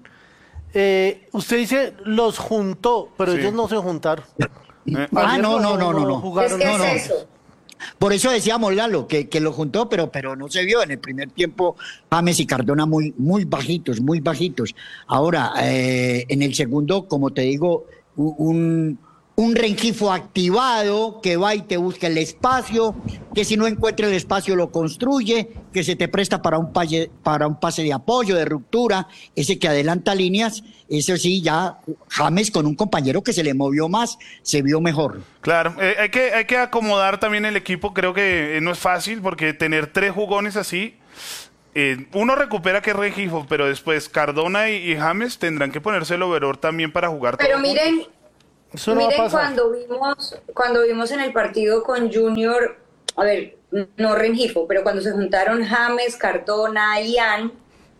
E: eh, usted dice los juntó, pero
D: Sí.
E: ellos no se juntaron.
D: Eh,
L: Ah,
E: Ayer
L: no, no, no, no, no.
E: jugaron,
M: Es que
L: no,
M: es
L: no.
M: eso.
L: Por eso decíamos, Lalo, que, que lo juntó, pero, pero no se vio. En el primer tiempo, James y Cardona muy, muy bajitos, muy bajitos. Ahora, eh, en el segundo, como te digo, un, un Rengifo activado que va y te busca el espacio, que si no encuentra el espacio lo construye, que se te presta para un pase, para un pase de apoyo, de ruptura, ese que adelanta líneas. Eso sí, ya James con un compañero que se le movió más, se vio mejor.
D: Claro, eh, hay que hay que acomodar también el equipo, creo que eh, no es fácil, porque tener tres jugones así, eh, uno recupera que es Rengifo, pero después Cardona y, y James tendrán que ponerse el overall también para jugar.
M: Pero miren,
D: juntos. Eso no
M: miren
D: va a pasar.
M: cuando vimos, cuando vimos en el partido con Junior, a ver, no Rengifo, pero cuando se juntaron James, Cardona, Ian,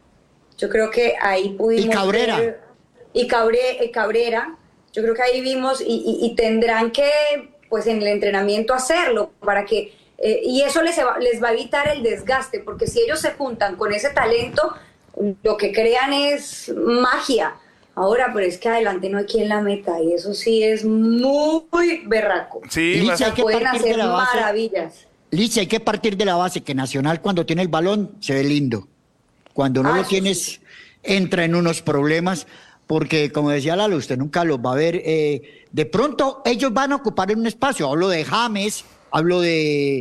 M: yo creo que ahí pudimos
L: Y Cabrera.
M: ver, y Cabre, eh, Cabrera, yo creo que ahí vimos y, y, y tendrán que, pues en el entrenamiento hacerlo para que, eh, y eso les va, les va a evitar el desgaste, porque si ellos se juntan con ese talento, lo que crean es magia. Ahora, pero es que adelante no hay quien la meta y eso sí es muy berraco.
D: Sí,
L: Licha, hay que
M: pueden
L: partir de
M: hacer
L: la base-
M: maravillas.
L: Licha, hay que partir de la base que Nacional cuando tiene el balón se ve lindo. Cuando no
M: Ah,
L: lo
M: eso
L: tienes, entra en unos problemas, porque como decía Lalo, usted nunca los va a ver. Eh, de pronto ellos van a ocupar un espacio. Hablo de James, hablo de,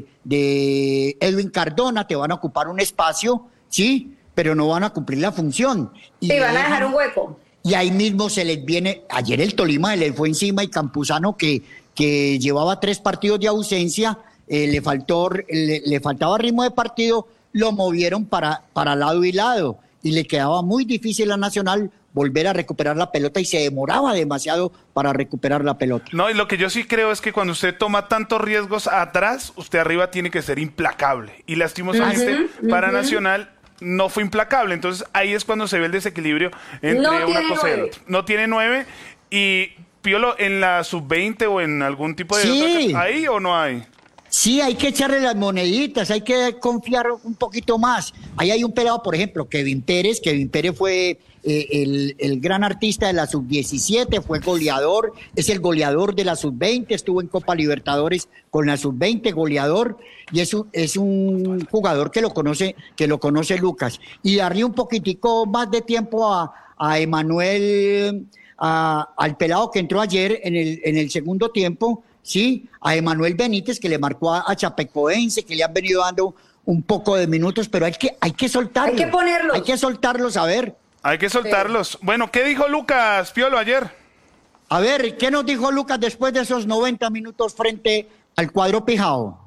L: de Edwin Cardona, te van a ocupar un espacio, sí, pero no van a cumplir la función. Y
M: Sí, van a
L: dejan-
M: dejar un hueco.
L: Y ahí mismo se les viene, ayer el Tolima le fue encima y Campuzano que, que llevaba tres partidos de ausencia, eh, le faltó, le, le faltaba ritmo de partido, lo movieron para, para lado y lado y le quedaba muy difícil a Nacional volver a recuperar la pelota y se demoraba demasiado para recuperar la pelota.
D: No, y lo que yo sí creo es que cuando usted toma tantos riesgos atrás, usted arriba tiene que ser implacable. Y lastimosamente
M: Ujú,
D: para
M: ujú.
D: Nacional no fue implacable. Entonces ahí es cuando se ve el desequilibrio entre
M: No
D: una
M: tiene
D: cosa y la
M: nueve.
D: otra. No tiene nueve. Y Piolo, en la sub veinte o en algún tipo de...
L: Sí.
D: otra- ¿Hay o no hay?
L: Sí, hay que echarle las moneditas, hay que confiar un poquito más. Ahí hay un pelado, por ejemplo, Kevin Pérez. Kevin Pérez fue eh, el, el gran artista de la sub diecisiete, fue goleador, es el goleador de la sub veinte, estuvo en Copa Libertadores con la sub veinte, goleador, y es un, es un jugador que lo conoce, que lo conoce Lucas. Y darle un poquitico más de tiempo a, a Emanuel, a- al pelado que entró ayer en el, en el segundo tiempo, sí, a Emanuel Benítez, que le marcó a, a Chapecoense, que le han venido dando un poco de minutos, pero hay que, hay que soltarlos.
M: Hay que ponerlos.
L: Hay que soltarlos, a ver.
D: Hay que soltarlos. Bueno, ¿qué dijo Lucas Piolo ayer?
L: A ver, ¿qué nos dijo Lucas después de esos noventa minutos frente al cuadro Pijao?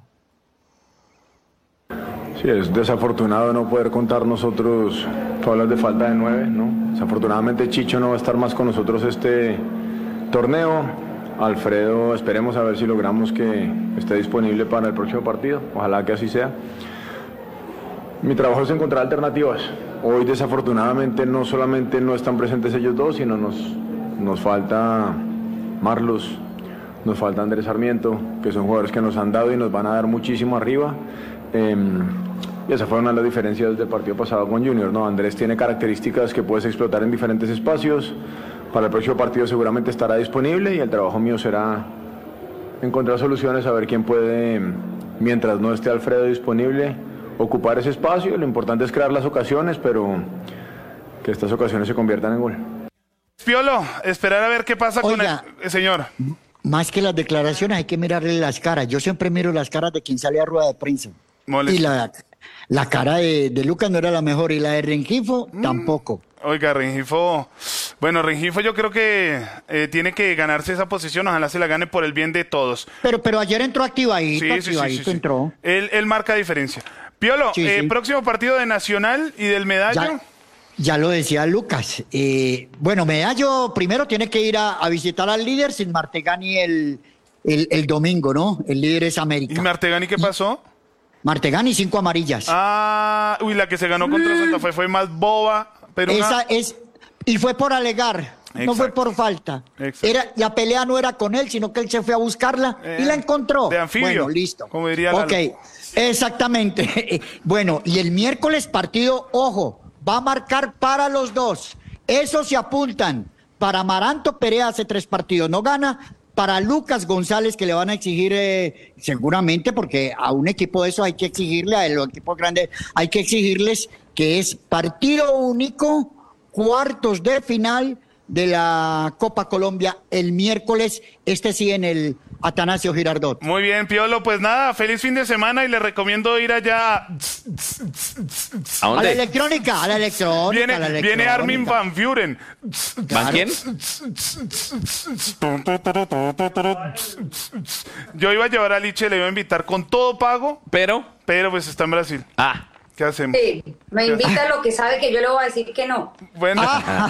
N: Sí, es desafortunado no poder contar nosotros, tú hablas de falta de nueve, ¿no? Desafortunadamente Chicho no va a estar más con nosotros este torneo. Alfredo, esperemos a ver si logramos que esté disponible para el próximo partido, ojalá que así sea. Mi trabajo es encontrar alternativas. Hoy desafortunadamente no solamente no están presentes ellos dos, sino nos, nos falta Marlos, nos falta Andrés Sarmiento, que son jugadores que nos han dado y nos van a dar muchísimo arriba. Eh, y esa fue una de las diferencias del partido pasado con Junior, ¿no? Andrés tiene características que puedes explotar en diferentes espacios. Para el próximo partido seguramente estará disponible y el trabajo mío será encontrar soluciones, a ver quién puede, mientras no esté Alfredo disponible, ocupar ese espacio. Lo importante es crear las ocasiones, pero que estas ocasiones se conviertan en gol.
D: Piolo, esperar a ver qué pasa
L: Oiga.
D: con el, el señor.
L: Más que las declaraciones, hay que mirarle las caras. Yo siempre miro las caras de quien sale a rueda de prensa.
D: Molesto.
L: Y la, la cara de, de Lucas no era la mejor y la de Rengifo tampoco.
D: Oiga, Rengifo, bueno, Rengifo yo creo que eh, tiene que ganarse esa posición, ojalá se la gane por el bien de todos.
L: Pero, pero ayer entró activadito,
D: Sí, sí, sí,
L: activadito
D: sí, sí.
L: entró.
D: Él, él marca diferencia. Piolo,
L: Sí,
D: eh,
L: sí.
D: próximo partido de Nacional y del Medallo.
L: Ya, ya lo decía Lucas. Eh, bueno, Medallo primero tiene que ir a, a visitar al líder sin Martegani el, el, el domingo, ¿no? El líder es América.
D: ¿Y Martegani qué pasó?
L: Martegani, cinco amarillas.
D: Ah, uy, la que se ganó contra Santa Fe fue más boba, pero una-
L: Esa es, y fue por alegar, no
D: Exacto.
L: fue por falta.
D: Exacto.
L: Era, la pelea no era con él, sino que él se fue a buscarla y
D: Eh,
L: la encontró.
D: de anfibio,
L: Bueno, listo.
D: como diría Lalo.
L: Ok, exactamente. Bueno, y el miércoles partido, ojo, va a marcar para los dos. Esos se apuntan. Para Amaranto, Perea hace tres partidos, no gana. para Lucas González, que le van a exigir eh, seguramente, porque a un equipo de esos hay que exigirle, a los equipos grandes hay que exigirles que es partido único, cuartos de final de la Copa Colombia el miércoles, este sí en el Atanasio Girardot.
D: Muy bien, Piolo, pues nada, feliz fin de semana y le recomiendo ir allá.
L: ¿A dónde? A la electrónica, a la electrónica.
D: Viene,
L: a la electrónica.
D: viene Armin van Buren.
G: ¿Van quién?
D: Yo iba a llevar a Liche, le iba a invitar con todo pago.
G: Pero.
D: Pero pues está en Brasil.
G: Ah.
D: ¿Qué hacemos?
M: Sí, me invita a lo que sabe que yo le voy a decir que no.
D: Bueno,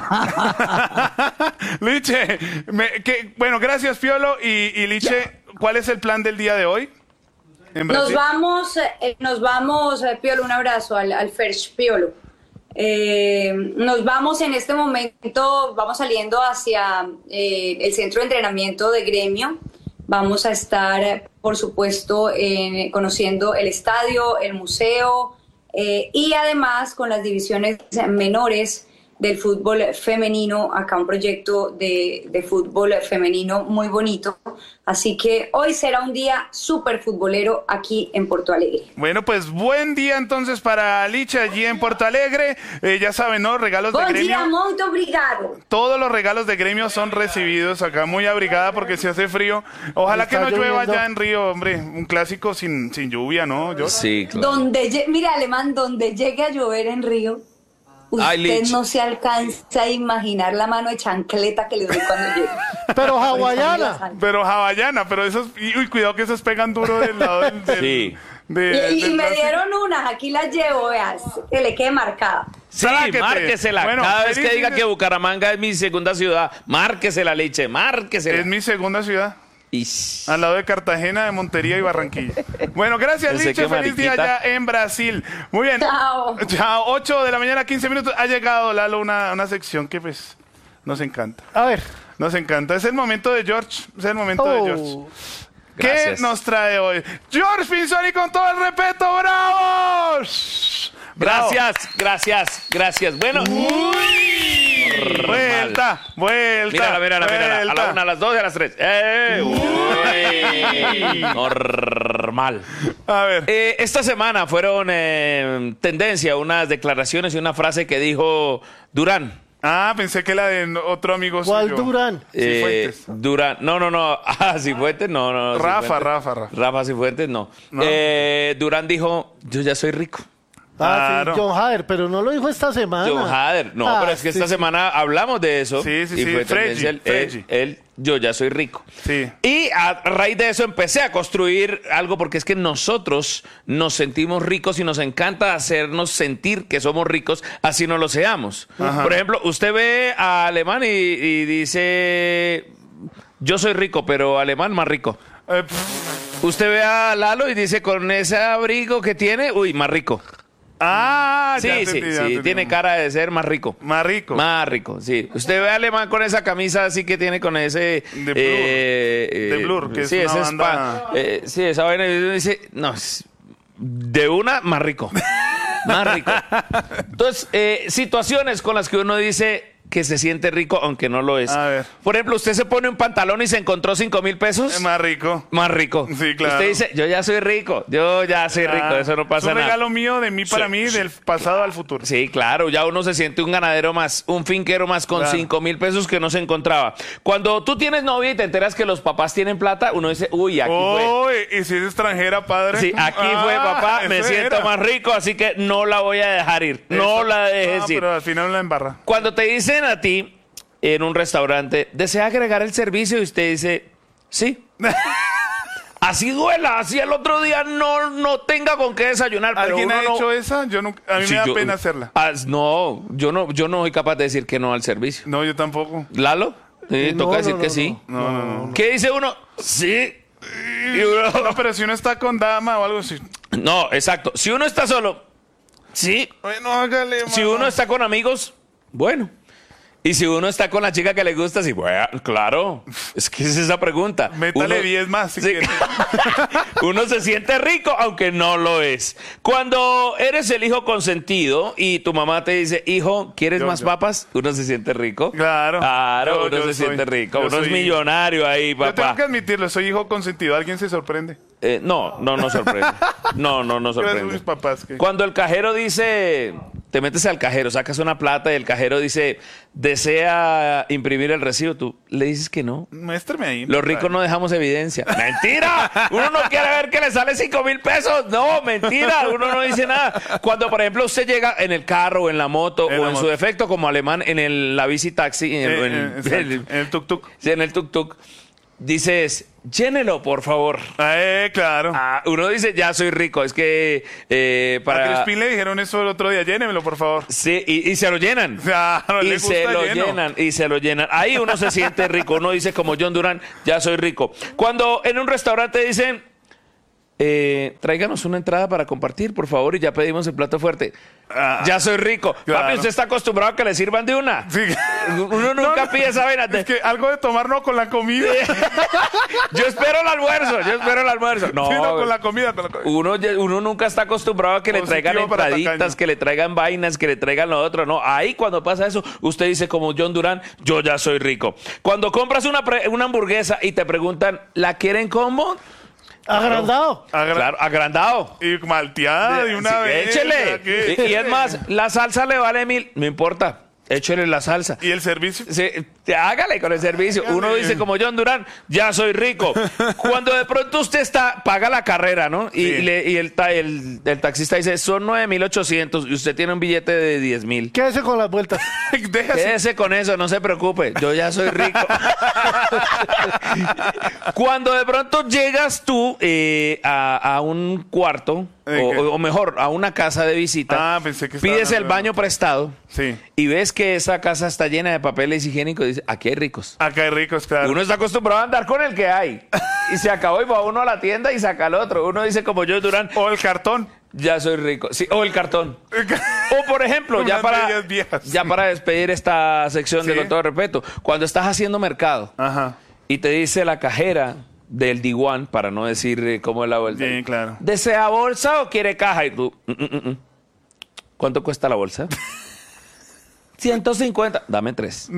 D: Liche, me, que, bueno, gracias Piolo y, y Liche, ¿cuál es el plan del día de hoy? ¿En
M: nos vamos, eh, nos vamos, eh, Piolo, un abrazo al, al Ferch Piolo. Eh, nos vamos en este momento, vamos saliendo hacia eh, el centro de entrenamiento de Gremio. Vamos a estar, por supuesto, eh, conociendo el estadio, el museo. Eh, y además con las divisiones menores del fútbol femenino, acá un proyecto de, de fútbol femenino muy bonito, así que hoy será un día súper futbolero aquí en Porto Alegre.
D: Bueno, pues buen día entonces para Licha allí en Porto Alegre, eh, ya saben, ¿no? Regalos
M: buen
D: de Gremio.
M: Buen día, muy obrigado.
D: Todos los regalos de Gremio son recibidos acá, muy abrigada porque se hace frío. Ojalá que no llueva ya en Río, hombre, un clásico sin, sin lluvia, ¿no? Yo...
G: Sí, claro.
M: Donde, mira, Alemán, donde llegue a llover en Río, usted Ay, no se alcanza a imaginar la mano de chancleta que le doy cuando llegue.
E: Pero hawaiana.
D: Pero hawaiana, pero esos, y uy, cuidado que esos pegan duro del lado del... del
G: sí.
D: De,
M: y y
D: del
M: me
D: plástico.
M: dieron unas, aquí las llevo, veas, que le quede marcada.
G: Sí,
D: Sáquete.
G: márquesela.
D: Bueno,
G: Cada vez que
D: feliz
G: diga
D: de-
G: que Bucaramanga es mi segunda ciudad, márquesela, Liche, márquesela.
D: Es mi segunda ciudad.
G: Ish.
D: Al lado de Cartagena, de Montería y Barranquilla. Bueno, gracias,
G: Pensé
D: Liche.
G: que
D: Feliz día
G: mariquita.
D: allá en Brasil. Muy bien.
M: Chao.
D: Chao. ocho de la mañana, quince minutos. Ha llegado, Lalo, una, una sección que pues nos encanta.
E: A ver.
D: Nos encanta. Es el momento de George. Es el momento
E: Oh.
D: de George. ¿Qué
G: Gracias.
D: nos trae hoy? George Pinzoni con todo el respeto. ¡Bravo!
G: Gracias, gracias, gracias. Bueno.
D: Uy. Vuelta, vuelta.
G: Mírala, mírala, mírala. A la
D: vuelta.
G: una, a las dos y a las tres. ¡Eh! Uy. Normal.
D: A ver.
G: Eh, esta semana fueron eh, tendencia unas declaraciones y una frase que dijo Durán.
D: Ah, pensé que la de otro amigo
E: ¿Cuál
D: suyo.
E: Durán?
G: Eh,
D: Cifuentes.
G: Durán. No, no, no. Ah, Cifuentes, no, no.
D: Rafa,
G: Cifuentes.
D: Rafa, Rafa.
G: Rafa Cifuentes, no.
D: No.
G: Eh, Durán dijo, yo ya soy rico.
E: Ah,
D: Claro.
E: sí, John Hader, pero no lo dijo esta semana.
G: John Hader. No,
E: Ah,
G: pero es que
E: sí,
G: esta
E: sí.
G: semana hablamos de eso.
D: Sí, sí,
G: y
D: sí.
G: fue
D: Freggi,
G: tendencia el-
D: Freggi.
G: él, él, yo ya soy rico.
D: Sí.
G: Y a raíz de eso empecé a construir algo porque es que nosotros nos sentimos ricos y nos encanta hacernos sentir que somos ricos, así no lo seamos.
D: Ajá.
G: Por ejemplo, usted ve a Alemán y, y dice, yo soy rico, pero Alemán más rico.
D: Eh, pff.
G: Usted ve a Lalo y dice, con ese abrigo que tiene, uy, más rico.
D: Ah,
G: Sí,
D: ya
G: sí,
D: entendí, ya
G: sí,
D: entendí.
G: tiene cara de ser más rico.
D: Más rico.
G: Más rico, sí. Usted ve a Alemán con esa camisa así que tiene con ese...
D: De Blur.
G: eh,
D: De Blur, que es
G: sí,
D: una
G: ese
D: banda-
G: spa- eh, sí, esa vaina y uno dice, no, es- de una, más rico. Más rico. Entonces, eh, situaciones con las que uno dice que se siente rico, aunque no lo es.
D: A ver.
G: Por ejemplo, usted se pone un pantalón y se encontró cinco mil pesos.
D: Es más rico.
G: Más rico.
D: Sí, claro.
G: Usted dice, yo ya soy rico, yo ya soy rico,
D: Ah,
G: eso no pasa
D: es un
G: nada.
D: regalo mío de mí para
G: Sí,
D: mí,
G: sí.
D: del pasado al futuro.
G: Sí, claro, ya uno se siente un ganadero más, un finquero más con
D: Claro.
G: cinco mil pesos que no se encontraba. Cuando tú tienes novia y te enteras que los papás tienen plata, uno dice, uy, aquí fue.
D: Uy, y si es extranjera, padre.
G: Sí, aquí
D: Ah,
G: fue papá, me
D: eso
G: siento
D: era.
G: más rico, así que no la voy a dejar ir, no
D: Eso.
G: la dejes
D: Ah,
G: ir.
D: pero al final la embarra.
G: Cuando te dicen a ti en un restaurante, ¿desea agregar el servicio? Y usted dice, sí. Así duela, así el otro día no, no tenga con qué desayunar. Pero
D: ¿Alguien
G: uno
D: ha
G: no-
D: hecho esa? Yo nunca, a mí
G: Sí,
D: me da
G: yo-
D: pena hacerla.
G: Ah, no, yo no, yo no soy capaz de decir que no al servicio.
D: No, yo tampoco.
G: ¿Lalo? Sí,
E: No,
G: toca
E: no,
G: decir
E: no,
G: que
E: no.
G: sí.
D: No, no, no.
G: ¿Qué dice uno? Sí. Y uno-
D: No, pero si uno está con dama o algo así.
G: No, exacto. Si uno está solo, sí.
D: Bueno, hágale,
G: Si
D: mano.
G: uno está con amigos, bueno. Y si uno está con la chica que le gusta, sí, bueno, claro, es que es esa pregunta.
D: Métale diez más si
G: sí. Uno se siente rico, aunque no lo es. Cuando eres el hijo consentido y tu mamá te dice, hijo, ¿quieres
D: yo,
G: más
D: yo.
G: papas? Uno se siente rico.
D: Claro.
G: Claro,
D: yo,
G: uno
D: yo
G: se
D: soy,
G: siente rico. Uno
D: soy,
G: es millonario ahí, papá.
D: Yo tengo que admitirlo, soy hijo consentido. ¿Alguien se sorprende?
G: Eh, no, no, no sorprende. No, no, no sorprende.
D: Mis papás, ¿qué?
G: Cuando el cajero dice, te metes al cajero, sacas una plata y el cajero dice, desea imprimir el recibo, tú le dices que no.
D: Muéstrame ahí.
G: Los ricos no dejamos evidencia. ¡Mentira! Uno no quiere ver que le sale cinco mil pesos. No, mentira. Uno no dice nada. Cuando, por ejemplo, usted llega en el carro o en la moto
D: en
G: o
D: la
G: en
D: moto.
G: su defecto como alemán en el, la bici taxi, en,
D: Eh,
G: en-
D: eh,
G: en-
D: en el tuk-tuk.
G: sí, en el tuk-tuk, dices, llénelo, por favor.
D: Eh, claro.
G: Ah, uno dice, ya soy rico. Es que eh, para...
D: A Crispín le dijeron eso el otro día, llénemelo, por favor.
G: Sí, y, y se lo llenan.
D: Claro, le
G: y se
D: gusta
G: lo
D: lleno.
G: llenan, y se lo llenan. Ahí uno se siente rico. Uno dice, como John Durán, ya soy rico. Cuando en un restaurante dicen, eh, tráiganos una entrada para compartir, por favor, y ya pedimos el plato fuerte.
D: Ah,
G: ya soy rico.
D: claro.
G: Papi, usted está acostumbrado a que le sirvan de una.
D: Sí.
G: Uno nunca
D: No,
G: pide esa vaina.
D: Es que algo de tomar no con la comida.
G: Yo espero el almuerzo, yo espero el almuerzo. No,
D: Sí, no, con la comida, con la comida.
G: Uno, ya- uno nunca está acostumbrado a que le
D: Positivo
G: traigan
D: para
G: entraditas,
D: tacaño.
G: que le traigan vainas, que le traigan lo otro. No, ahí cuando pasa eso, usted dice como John Durán, yo ya soy rico. Cuando compras una, pre- una hamburguesa y te preguntan, ¿la quieren combo?
E: Agrandado.
D: Agra-
G: Claro, agrandado.
D: Y malteada de una
G: Sí,
D: vez.
G: échele.
D: ¿qué?
G: Y, y es más, la salsa le vale mil, no importa. Échele la salsa.
D: ¿Y el servicio?
G: Sí, te- hágale con el servicio. Uno dice como John Durán, ya soy rico. Cuando de pronto usted está, paga la carrera, ¿no? Y,
D: Sí.
G: le- y el, ta- el, el taxista dice, son nueve mil ochocientos y usted tiene un billete de diez mil.
E: Quédese con las vueltas.
D: Deja así.
G: Quédese con eso, no se preocupe. Yo ya soy rico. Cuando de pronto llegas tú eh, a, a un cuarto,
D: ¿De
G: o,
D: qué?
G: o mejor, a una casa de visita,
D: Ah, pensé que estaba
G: pides el
D: hablando de-
G: baño prestado
D: Sí.
G: y ves que esa casa está llena de papeles higiénicos y dices, aquí hay ricos.
D: Acá hay ricos, claro.
G: Uno está acostumbrado a andar con el que hay. Y se acabó y va uno a la tienda y saca el otro. Uno dice como yo, Durán,
D: O el cartón.
G: ya soy rico. Sí, o el cartón. O por ejemplo, ya
D: Unas
G: para,
D: medias viejas.
G: ya para despedir esta sección de
D: Sí.
G: con todo respeto, cuando estás haciendo mercado
D: Ajá.
G: y te dice la cajera del Diguan, para no decir eh, cómo es la vuelta,
D: Bien, claro.
G: ¿desea bolsa o quiere caja? Y tú, "Mm, mm, mm, mm". ¿Cuánto cuesta la bolsa? ciento cincuenta. Dame tres.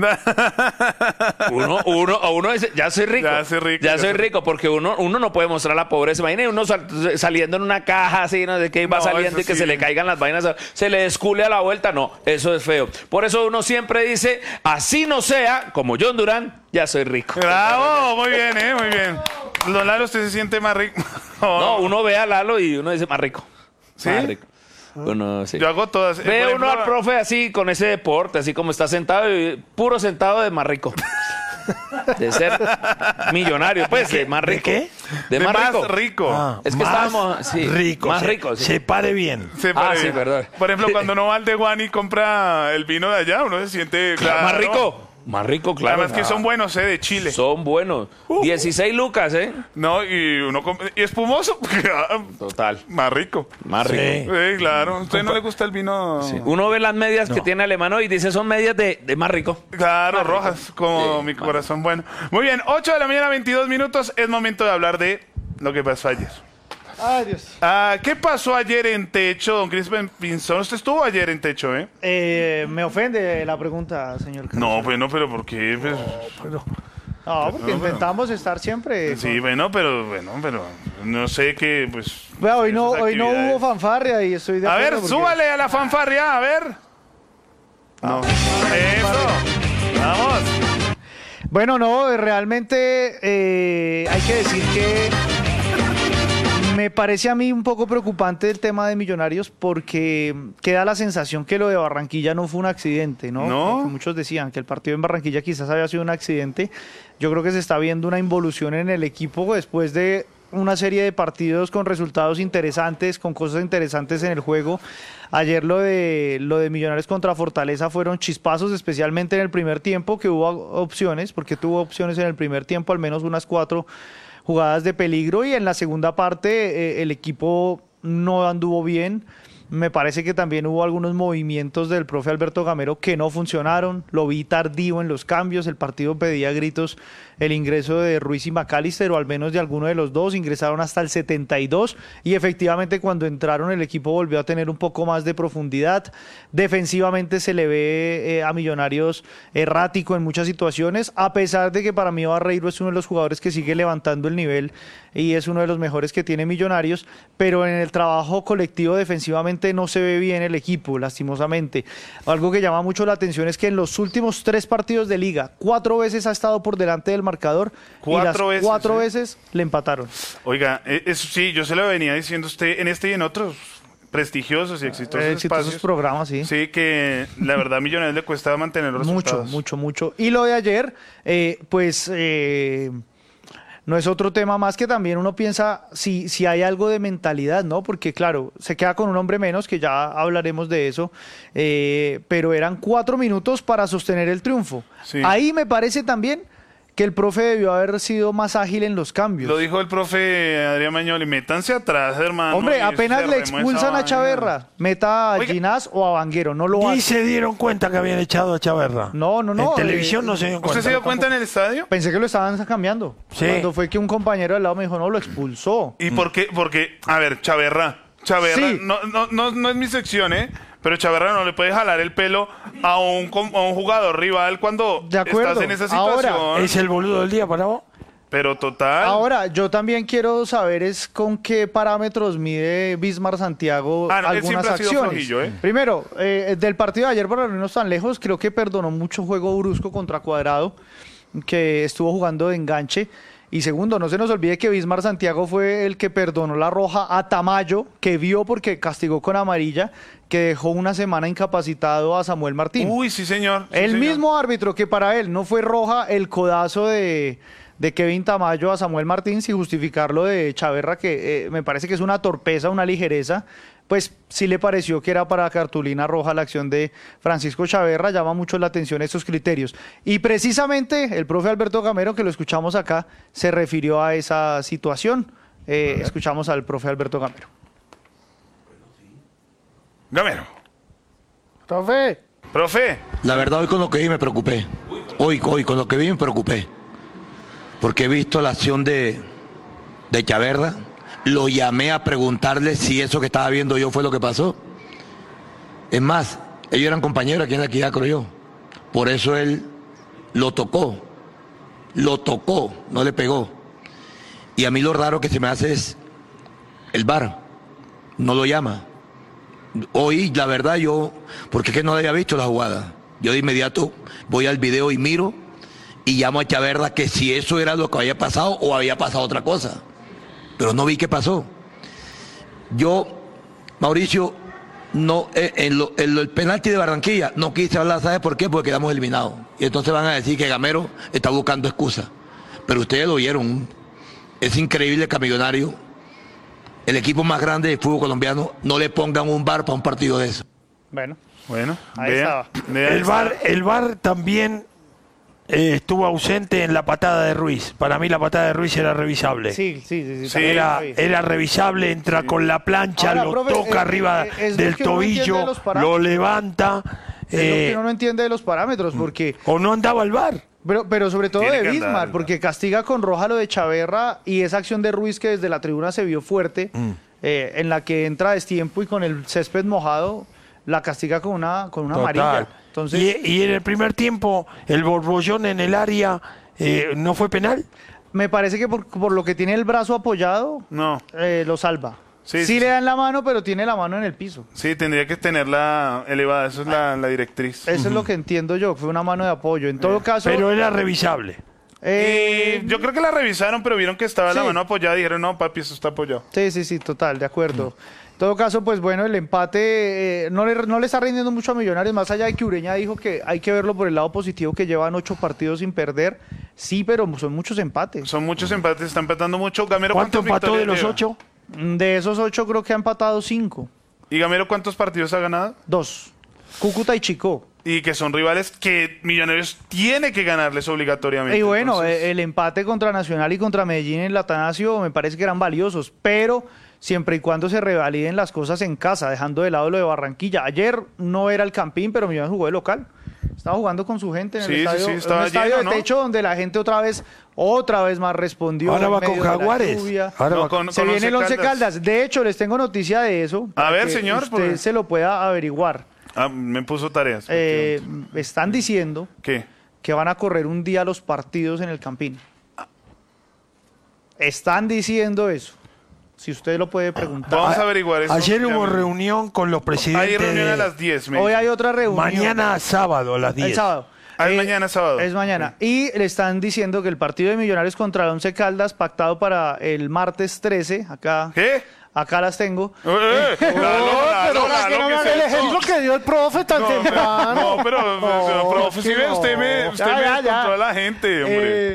G: Uno, uno, o uno dice, ya soy rico.
D: Ya soy rico,
G: Ya
D: ya
G: soy
D: soy
G: rico, porque uno, uno no puede mostrar la pobreza. Imagínate uno sal- saliendo en una caja así, no sé qué, va
D: No,
G: saliendo y
D: eso
G: que
D: sí.
G: se le caigan las vainas, se le descule a la vuelta. No, eso es feo. Por eso uno siempre dice, así no sea, como John Durán, ya soy rico.
D: Bravo, muy bien, eh, muy bien. Don Lalo, usted se siente más rico.
G: No, uno ve a Lalo y uno dice, más rico.
D: ¿Sí?
G: Más rico. Uno, sí.
D: Yo hago todas. Eh,
G: Ve
D: por
G: uno
D: ejemplo,
G: al profe así, con ese deporte, así como está sentado, y puro sentado de más rico. De ser millonario, pues, de más rico.
F: qué?
G: De,
D: de
G: más
D: más
G: rico.
D: rico.
F: Ah,
G: Es que
F: más
G: estábamos, sí,
F: rico.
G: más
F: se-
G: rico, sí.
F: Se pare bien.
D: Se
G: Ah,
D: pare
G: sí,
D: bien.
G: perdón.
D: Por ejemplo, cuando uno va al de Juan y compra el vino de allá, uno se siente claro.
G: Más rico. Más rico, claro.
D: Además que son buenos, eh, de Chile.
G: Son buenos. dieciséis lucas, ¿eh?
D: No, y uno com- y espumoso.
G: Total.
D: Más rico.
G: Más rico.
F: Sí.
D: Sí, claro. ¿A usted no le gusta el vino?
G: Sí. Uno ve las medias que
F: No.
G: tiene Alemano y dice son medias de, de más rico.
D: Claro,
G: Más rico.
D: rojas, como
G: Sí,
D: mi
G: más
D: corazón. Bueno, muy bien, ocho de la mañana, veintidós minutos. Es momento de hablar de lo que pasó ayer.
E: Ay, Dios.
D: Ah, ¿qué pasó ayer en Techo, don Cristian Pinzón? Usted estuvo ayer en Techo, ¿eh?
O: Eh, me ofende la pregunta, señor Carlos.
D: No, bueno, pero ¿por qué? Pues,
O: No, porque
D: No, pero-
O: intentamos estar siempre.
D: sí, bueno, pero, bueno, pero no sé qué, pues...
O: Vea, hoy no,
D: esas
O: hoy no
D: actividades.
O: hubo fanfarria y estoy de
D: A
O: acuerdo.
D: ver,
O: porque-
D: súbale a la fanfarria, a ver. No. Eso. Vamos.
O: Bueno, no, realmente eh, hay que decir que me parece a mí un poco preocupante el tema de Millonarios porque queda la sensación que lo de Barranquilla no fue un accidente, ¿no?
D: No.
O: Porque muchos decían que el partido en Barranquilla quizás había sido un accidente. Yo creo que se está viendo una involución en el equipo después de una serie de partidos con resultados interesantes, con cosas interesantes en el juego. Ayer lo de lo de Millonarios contra Fortaleza fueron chispazos, especialmente en el primer tiempo, que hubo opciones, porque tuvo opciones en el primer tiempo, al menos unas cuatro jugadas de peligro, y en la segunda parte eh, el equipo no anduvo bien. Me parece que también hubo algunos movimientos del profe Alberto Gamero que no funcionaron. Lo vi tardío en los cambios. El partido pedía a gritos el ingreso de Ruiz y McAllister, o al menos de alguno de los dos. Ingresaron hasta el setenta y dos y efectivamente cuando entraron el equipo volvió a tener un poco más de profundidad. Defensivamente se le ve eh, a Millonarios errático en muchas situaciones, a pesar de que para mí Barreiro es uno de los jugadores que sigue levantando el nivel y es uno de los mejores que tiene Millonarios, pero en el trabajo colectivo defensivamente no se ve bien el equipo, lastimosamente. Algo que llama mucho la atención es que en los últimos tres partidos de liga, cuatro veces ha estado por delante del marcador
D: cuatro
O: y las
D: veces,
O: cuatro
D: ¿sí?
O: veces le empataron.
D: Oiga, eso sí, yo se lo venía diciendo a usted en este y en otros prestigiosos y exitosos,
O: Eh, exitosos
D: espacios.
O: programas, sí.
D: Sí, que la verdad a Millonarios le cuesta mantener los
O: Mucho,
D: resultados.
O: mucho, mucho. Y lo de ayer, eh, pues eh, no es otro tema más que también uno piensa si, si hay algo de mentalidad, ¿no? Porque claro, se queda con un hombre menos, que ya hablaremos de eso, eh, pero eran cuatro minutos para sostener el triunfo.
D: Sí.
O: Ahí me parece también que el profe debió haber sido más ágil en los cambios.
D: Lo dijo el profe Adrián Mañoli, métanse atrás, hermano.
O: Hombre,
D: y
O: apenas le
D: cerremos esa
O: expulsan a
D: vaina.
O: Chaverra, meta a
F: Oiga.
O: Ginás o a Vanguero, no lo
F: Ni
O: hace.
F: se dieron cuenta que habían echado a Chaverra.
O: No, no, no.
F: En televisión
O: eh,
F: no se dieron cuenta.
D: ¿Usted se dio cuenta en el estadio?
O: Pensé que lo estaban cambiando.
F: Sí.
O: Cuando fue que un compañero al lado me dijo, no, lo expulsó.
D: ¿Y por qué? Porque, a ver, Chaverra. Chaverra,
O: Sí.
D: no, no, no, no es mi sección, ¿eh? Pero Chaverra no le puede jalar el pelo a un, com- a un jugador rival cuando
O: De acuerdo.
D: estás en esa
O: Ahora,
D: situación.
F: ¿Es el boludo del día para vos?
D: Pero total.
O: Ahora, yo también quiero saber es con qué parámetros mide Bismar Santiago
D: Ah, no, él
O: algunas
D: siempre ha sido
O: acciones.
D: flojillo, ¿eh?
O: Primero, eh, del partido de ayer, para no irnos tan lejos, creo que perdonó mucho juego brusco contra Cuadrado, que estuvo jugando de enganche. Y segundo, no se nos olvide que Bismar Santiago fue el que perdonó la roja a Tamayo, que vio porque castigó con amarilla, que dejó una semana incapacitado a Samuel Martín.
D: Uy, sí, señor. sí,
O: el
D: señor.
O: mismo árbitro que para él no fue roja el codazo de, de Kevin Tamayo a Samuel Martín, sin justificarlo de Chaverra, que eh, me parece que es una torpeza, una ligereza. Pues sí le pareció que era para cartulina roja la acción de Francisco Chaverra, llama mucho la atención estos criterios. Y precisamente el profe Alberto Gamero, que lo escuchamos acá, se refirió a esa situación. Eh, escuchamos al profe Alberto Gamero.
D: Gamero.
O: Profe.
D: Profe.
I: La verdad, hoy con lo que vi me preocupé. Hoy, hoy con lo que vi me preocupé. Porque he visto la acción de, de Chaverra. Lo llamé a preguntarle si eso que estaba viendo yo fue lo que pasó. Es más, ellos eran compañeros aquí en la equidad, creo yo. Por eso él lo tocó. Lo tocó, no le pegó. Y a mí lo raro que se me hace es el V A R. No lo llama. Hoy, la verdad, yo, porque es que no había visto la jugada. Yo de inmediato voy al video y miro y llamo a Chaverra que si eso era lo que había pasado o había pasado otra cosa. Pero no vi qué pasó. Yo, Mauricio, no, eh, en, lo, en lo, el penalti de Barranquilla no quise hablar, ¿sabes por qué? Porque quedamos eliminados. Y entonces van a decir que Gamero está buscando excusas. Pero ustedes lo vieron. Es increíble que a Millonario, el equipo más grande del fútbol colombiano, no le pongan un V A R para un partido de eso.
O: Bueno,
D: bueno,
O: ahí
D: vea,
O: estaba.
D: vea,
F: El V A R, el V A R también eh, estuvo ausente en la patada de Ruiz. Para mí la patada de Ruiz era revisable.
O: Sí, sí, sí. sí,
F: Sí,
O: también
F: era,
O: lo vi.
F: era revisable, entra con la plancha,
O: Ahora,
F: lo
O: profe,
F: toca
O: eh,
F: arriba
O: eh, es lo
F: del
O: que uno no entiende
F: tobillo,
O: de los parámetros.
F: lo levanta.
O: Es lo
F: eh,
O: que uno no entiende de los parámetros, porque...
F: o no andaba el V A R.
O: Pero, pero sobre todo
D: Tiene
O: de
D: que andar,
O: Bismar,
D: ¿no?
O: porque castiga con roja lo de Chaverra y esa acción de Ruiz que desde la tribuna se vio fuerte, eh, en la que entra a destiempo y con el césped mojado la castiga con una, con una
F: Total.
O: amarilla. Entonces,
F: y, y en el primer tiempo, el borbollón en el área eh, no fue penal.
O: me parece que por, por lo que tiene el brazo apoyado,
D: No.
O: eh, lo salva.
D: Sí,
O: Sí,
D: sí,
O: le
D: sí.
O: dan la mano, pero tiene la mano en el piso.
D: Sí, tendría que tenerla elevada. Eso es la, la directriz.
O: Eso es lo que entiendo yo, fue una mano de apoyo. En todo caso...
F: Pero era revisable.
O: eh,
D: Eh, yo creo que la revisaron, pero vieron que estaba la
O: Sí.
D: mano apoyada y dijeron, no, papi, eso está apoyado.
O: Sí, sí, sí, total, de acuerdo. En todo caso, pues bueno, el empate eh, no, le, no le está rindiendo mucho a Millonarios, más allá de que Ureña dijo que hay que verlo por el lado positivo, que llevan ocho partidos sin perder. Sí, pero son muchos empates.
D: Son muchos empates, está empatando mucho. Gamero,
F: ¿Cuánto
D: ¿cuántas
F: empató de
D: victorias
F: los
D: lleva?
F: ocho?
O: De esos ocho creo que ha empatado cinco.
D: ¿Y Gamero cuántos partidos ha ganado?
O: Dos. Cúcuta y Chico.
D: Y que son rivales que Millonarios tiene que ganarles obligatoriamente.
O: Y bueno,
D: Entonces,
O: eh, el empate contra Nacional y contra Medellín en el Atanasio me parece que eran valiosos, pero siempre y cuando se revaliden las cosas en casa, dejando de lado lo de Barranquilla. Ayer no era el Campín, pero Millonarios jugó de local. Estaba jugando con su gente en el
D: Sí, sí,
O: estadio,
D: sí, estaba
O: un estadio
D: lleno,
O: de
D: ¿no?
O: techo donde la gente otra vez, otra vez más respondió.
F: Ahora
O: en
F: va con
O: medio de la
F: Jaguares.
O: lluvia.
F: Ahora
D: No,
F: va
D: con-
O: Se
D: con
O: viene el
D: Once
O: Once
D: Caldas.
O: Caldas. De hecho, les tengo noticia de eso.
D: A
O: para
D: ver,
O: que
D: señor,
O: usted
D: porque-
O: se lo pueda averiguar.
D: Ah, me puso tareas.
O: Eh, están diciendo
D: ¿Qué?
O: que van a correr un día los partidos en el Campín. Están diciendo eso. Si usted lo puede preguntar.
D: Vamos a averiguar eso.
F: Ayer
D: Ya
F: hubo
D: me-
F: reunión con los presidentes.
D: Hay reunión
F: de-
D: a las diez. me
O: Hoy
D: dicen.
O: hay otra reunión.
F: Mañana sábado a las
O: El
F: diez.
O: sábado.
D: Ah, es
O: Eh,
D: mañana sábado.
O: Es mañana. Y le están diciendo que el partido de Millonarios contra el Once Caldas, pactado para el martes trece, acá,
D: ¿Qué?
O: acá las tengo.
D: Eh, eh, Lalo, Lalo,
E: Para que
D: Lalo,
E: no
D: ¿qué
E: me
D: es
E: haga el
D: eso?
E: ejemplo que dio el profe tan
D: No, pero-
E: temprano.
D: no, pero, pero, profe, si ve, usted me, usted
O: Ya,
D: me
O: ya, ya.
D: descontrola a la gente, hombre.
O: Eh,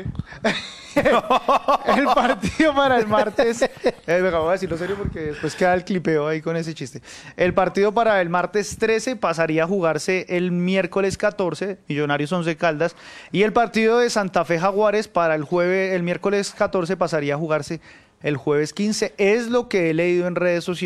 O: el partido para el martes. Eh, venga, voy a decirlo serio porque después queda el clipeo ahí con ese chiste. El partido para el martes trece pasaría a jugarse el miércoles catorce, Millonarios Once Caldas. Y el partido de Santa Fe Jaguares para el jueves, el miércoles catorce pasaría a jugarse el jueves quince. Es lo que he leído en redes sociales.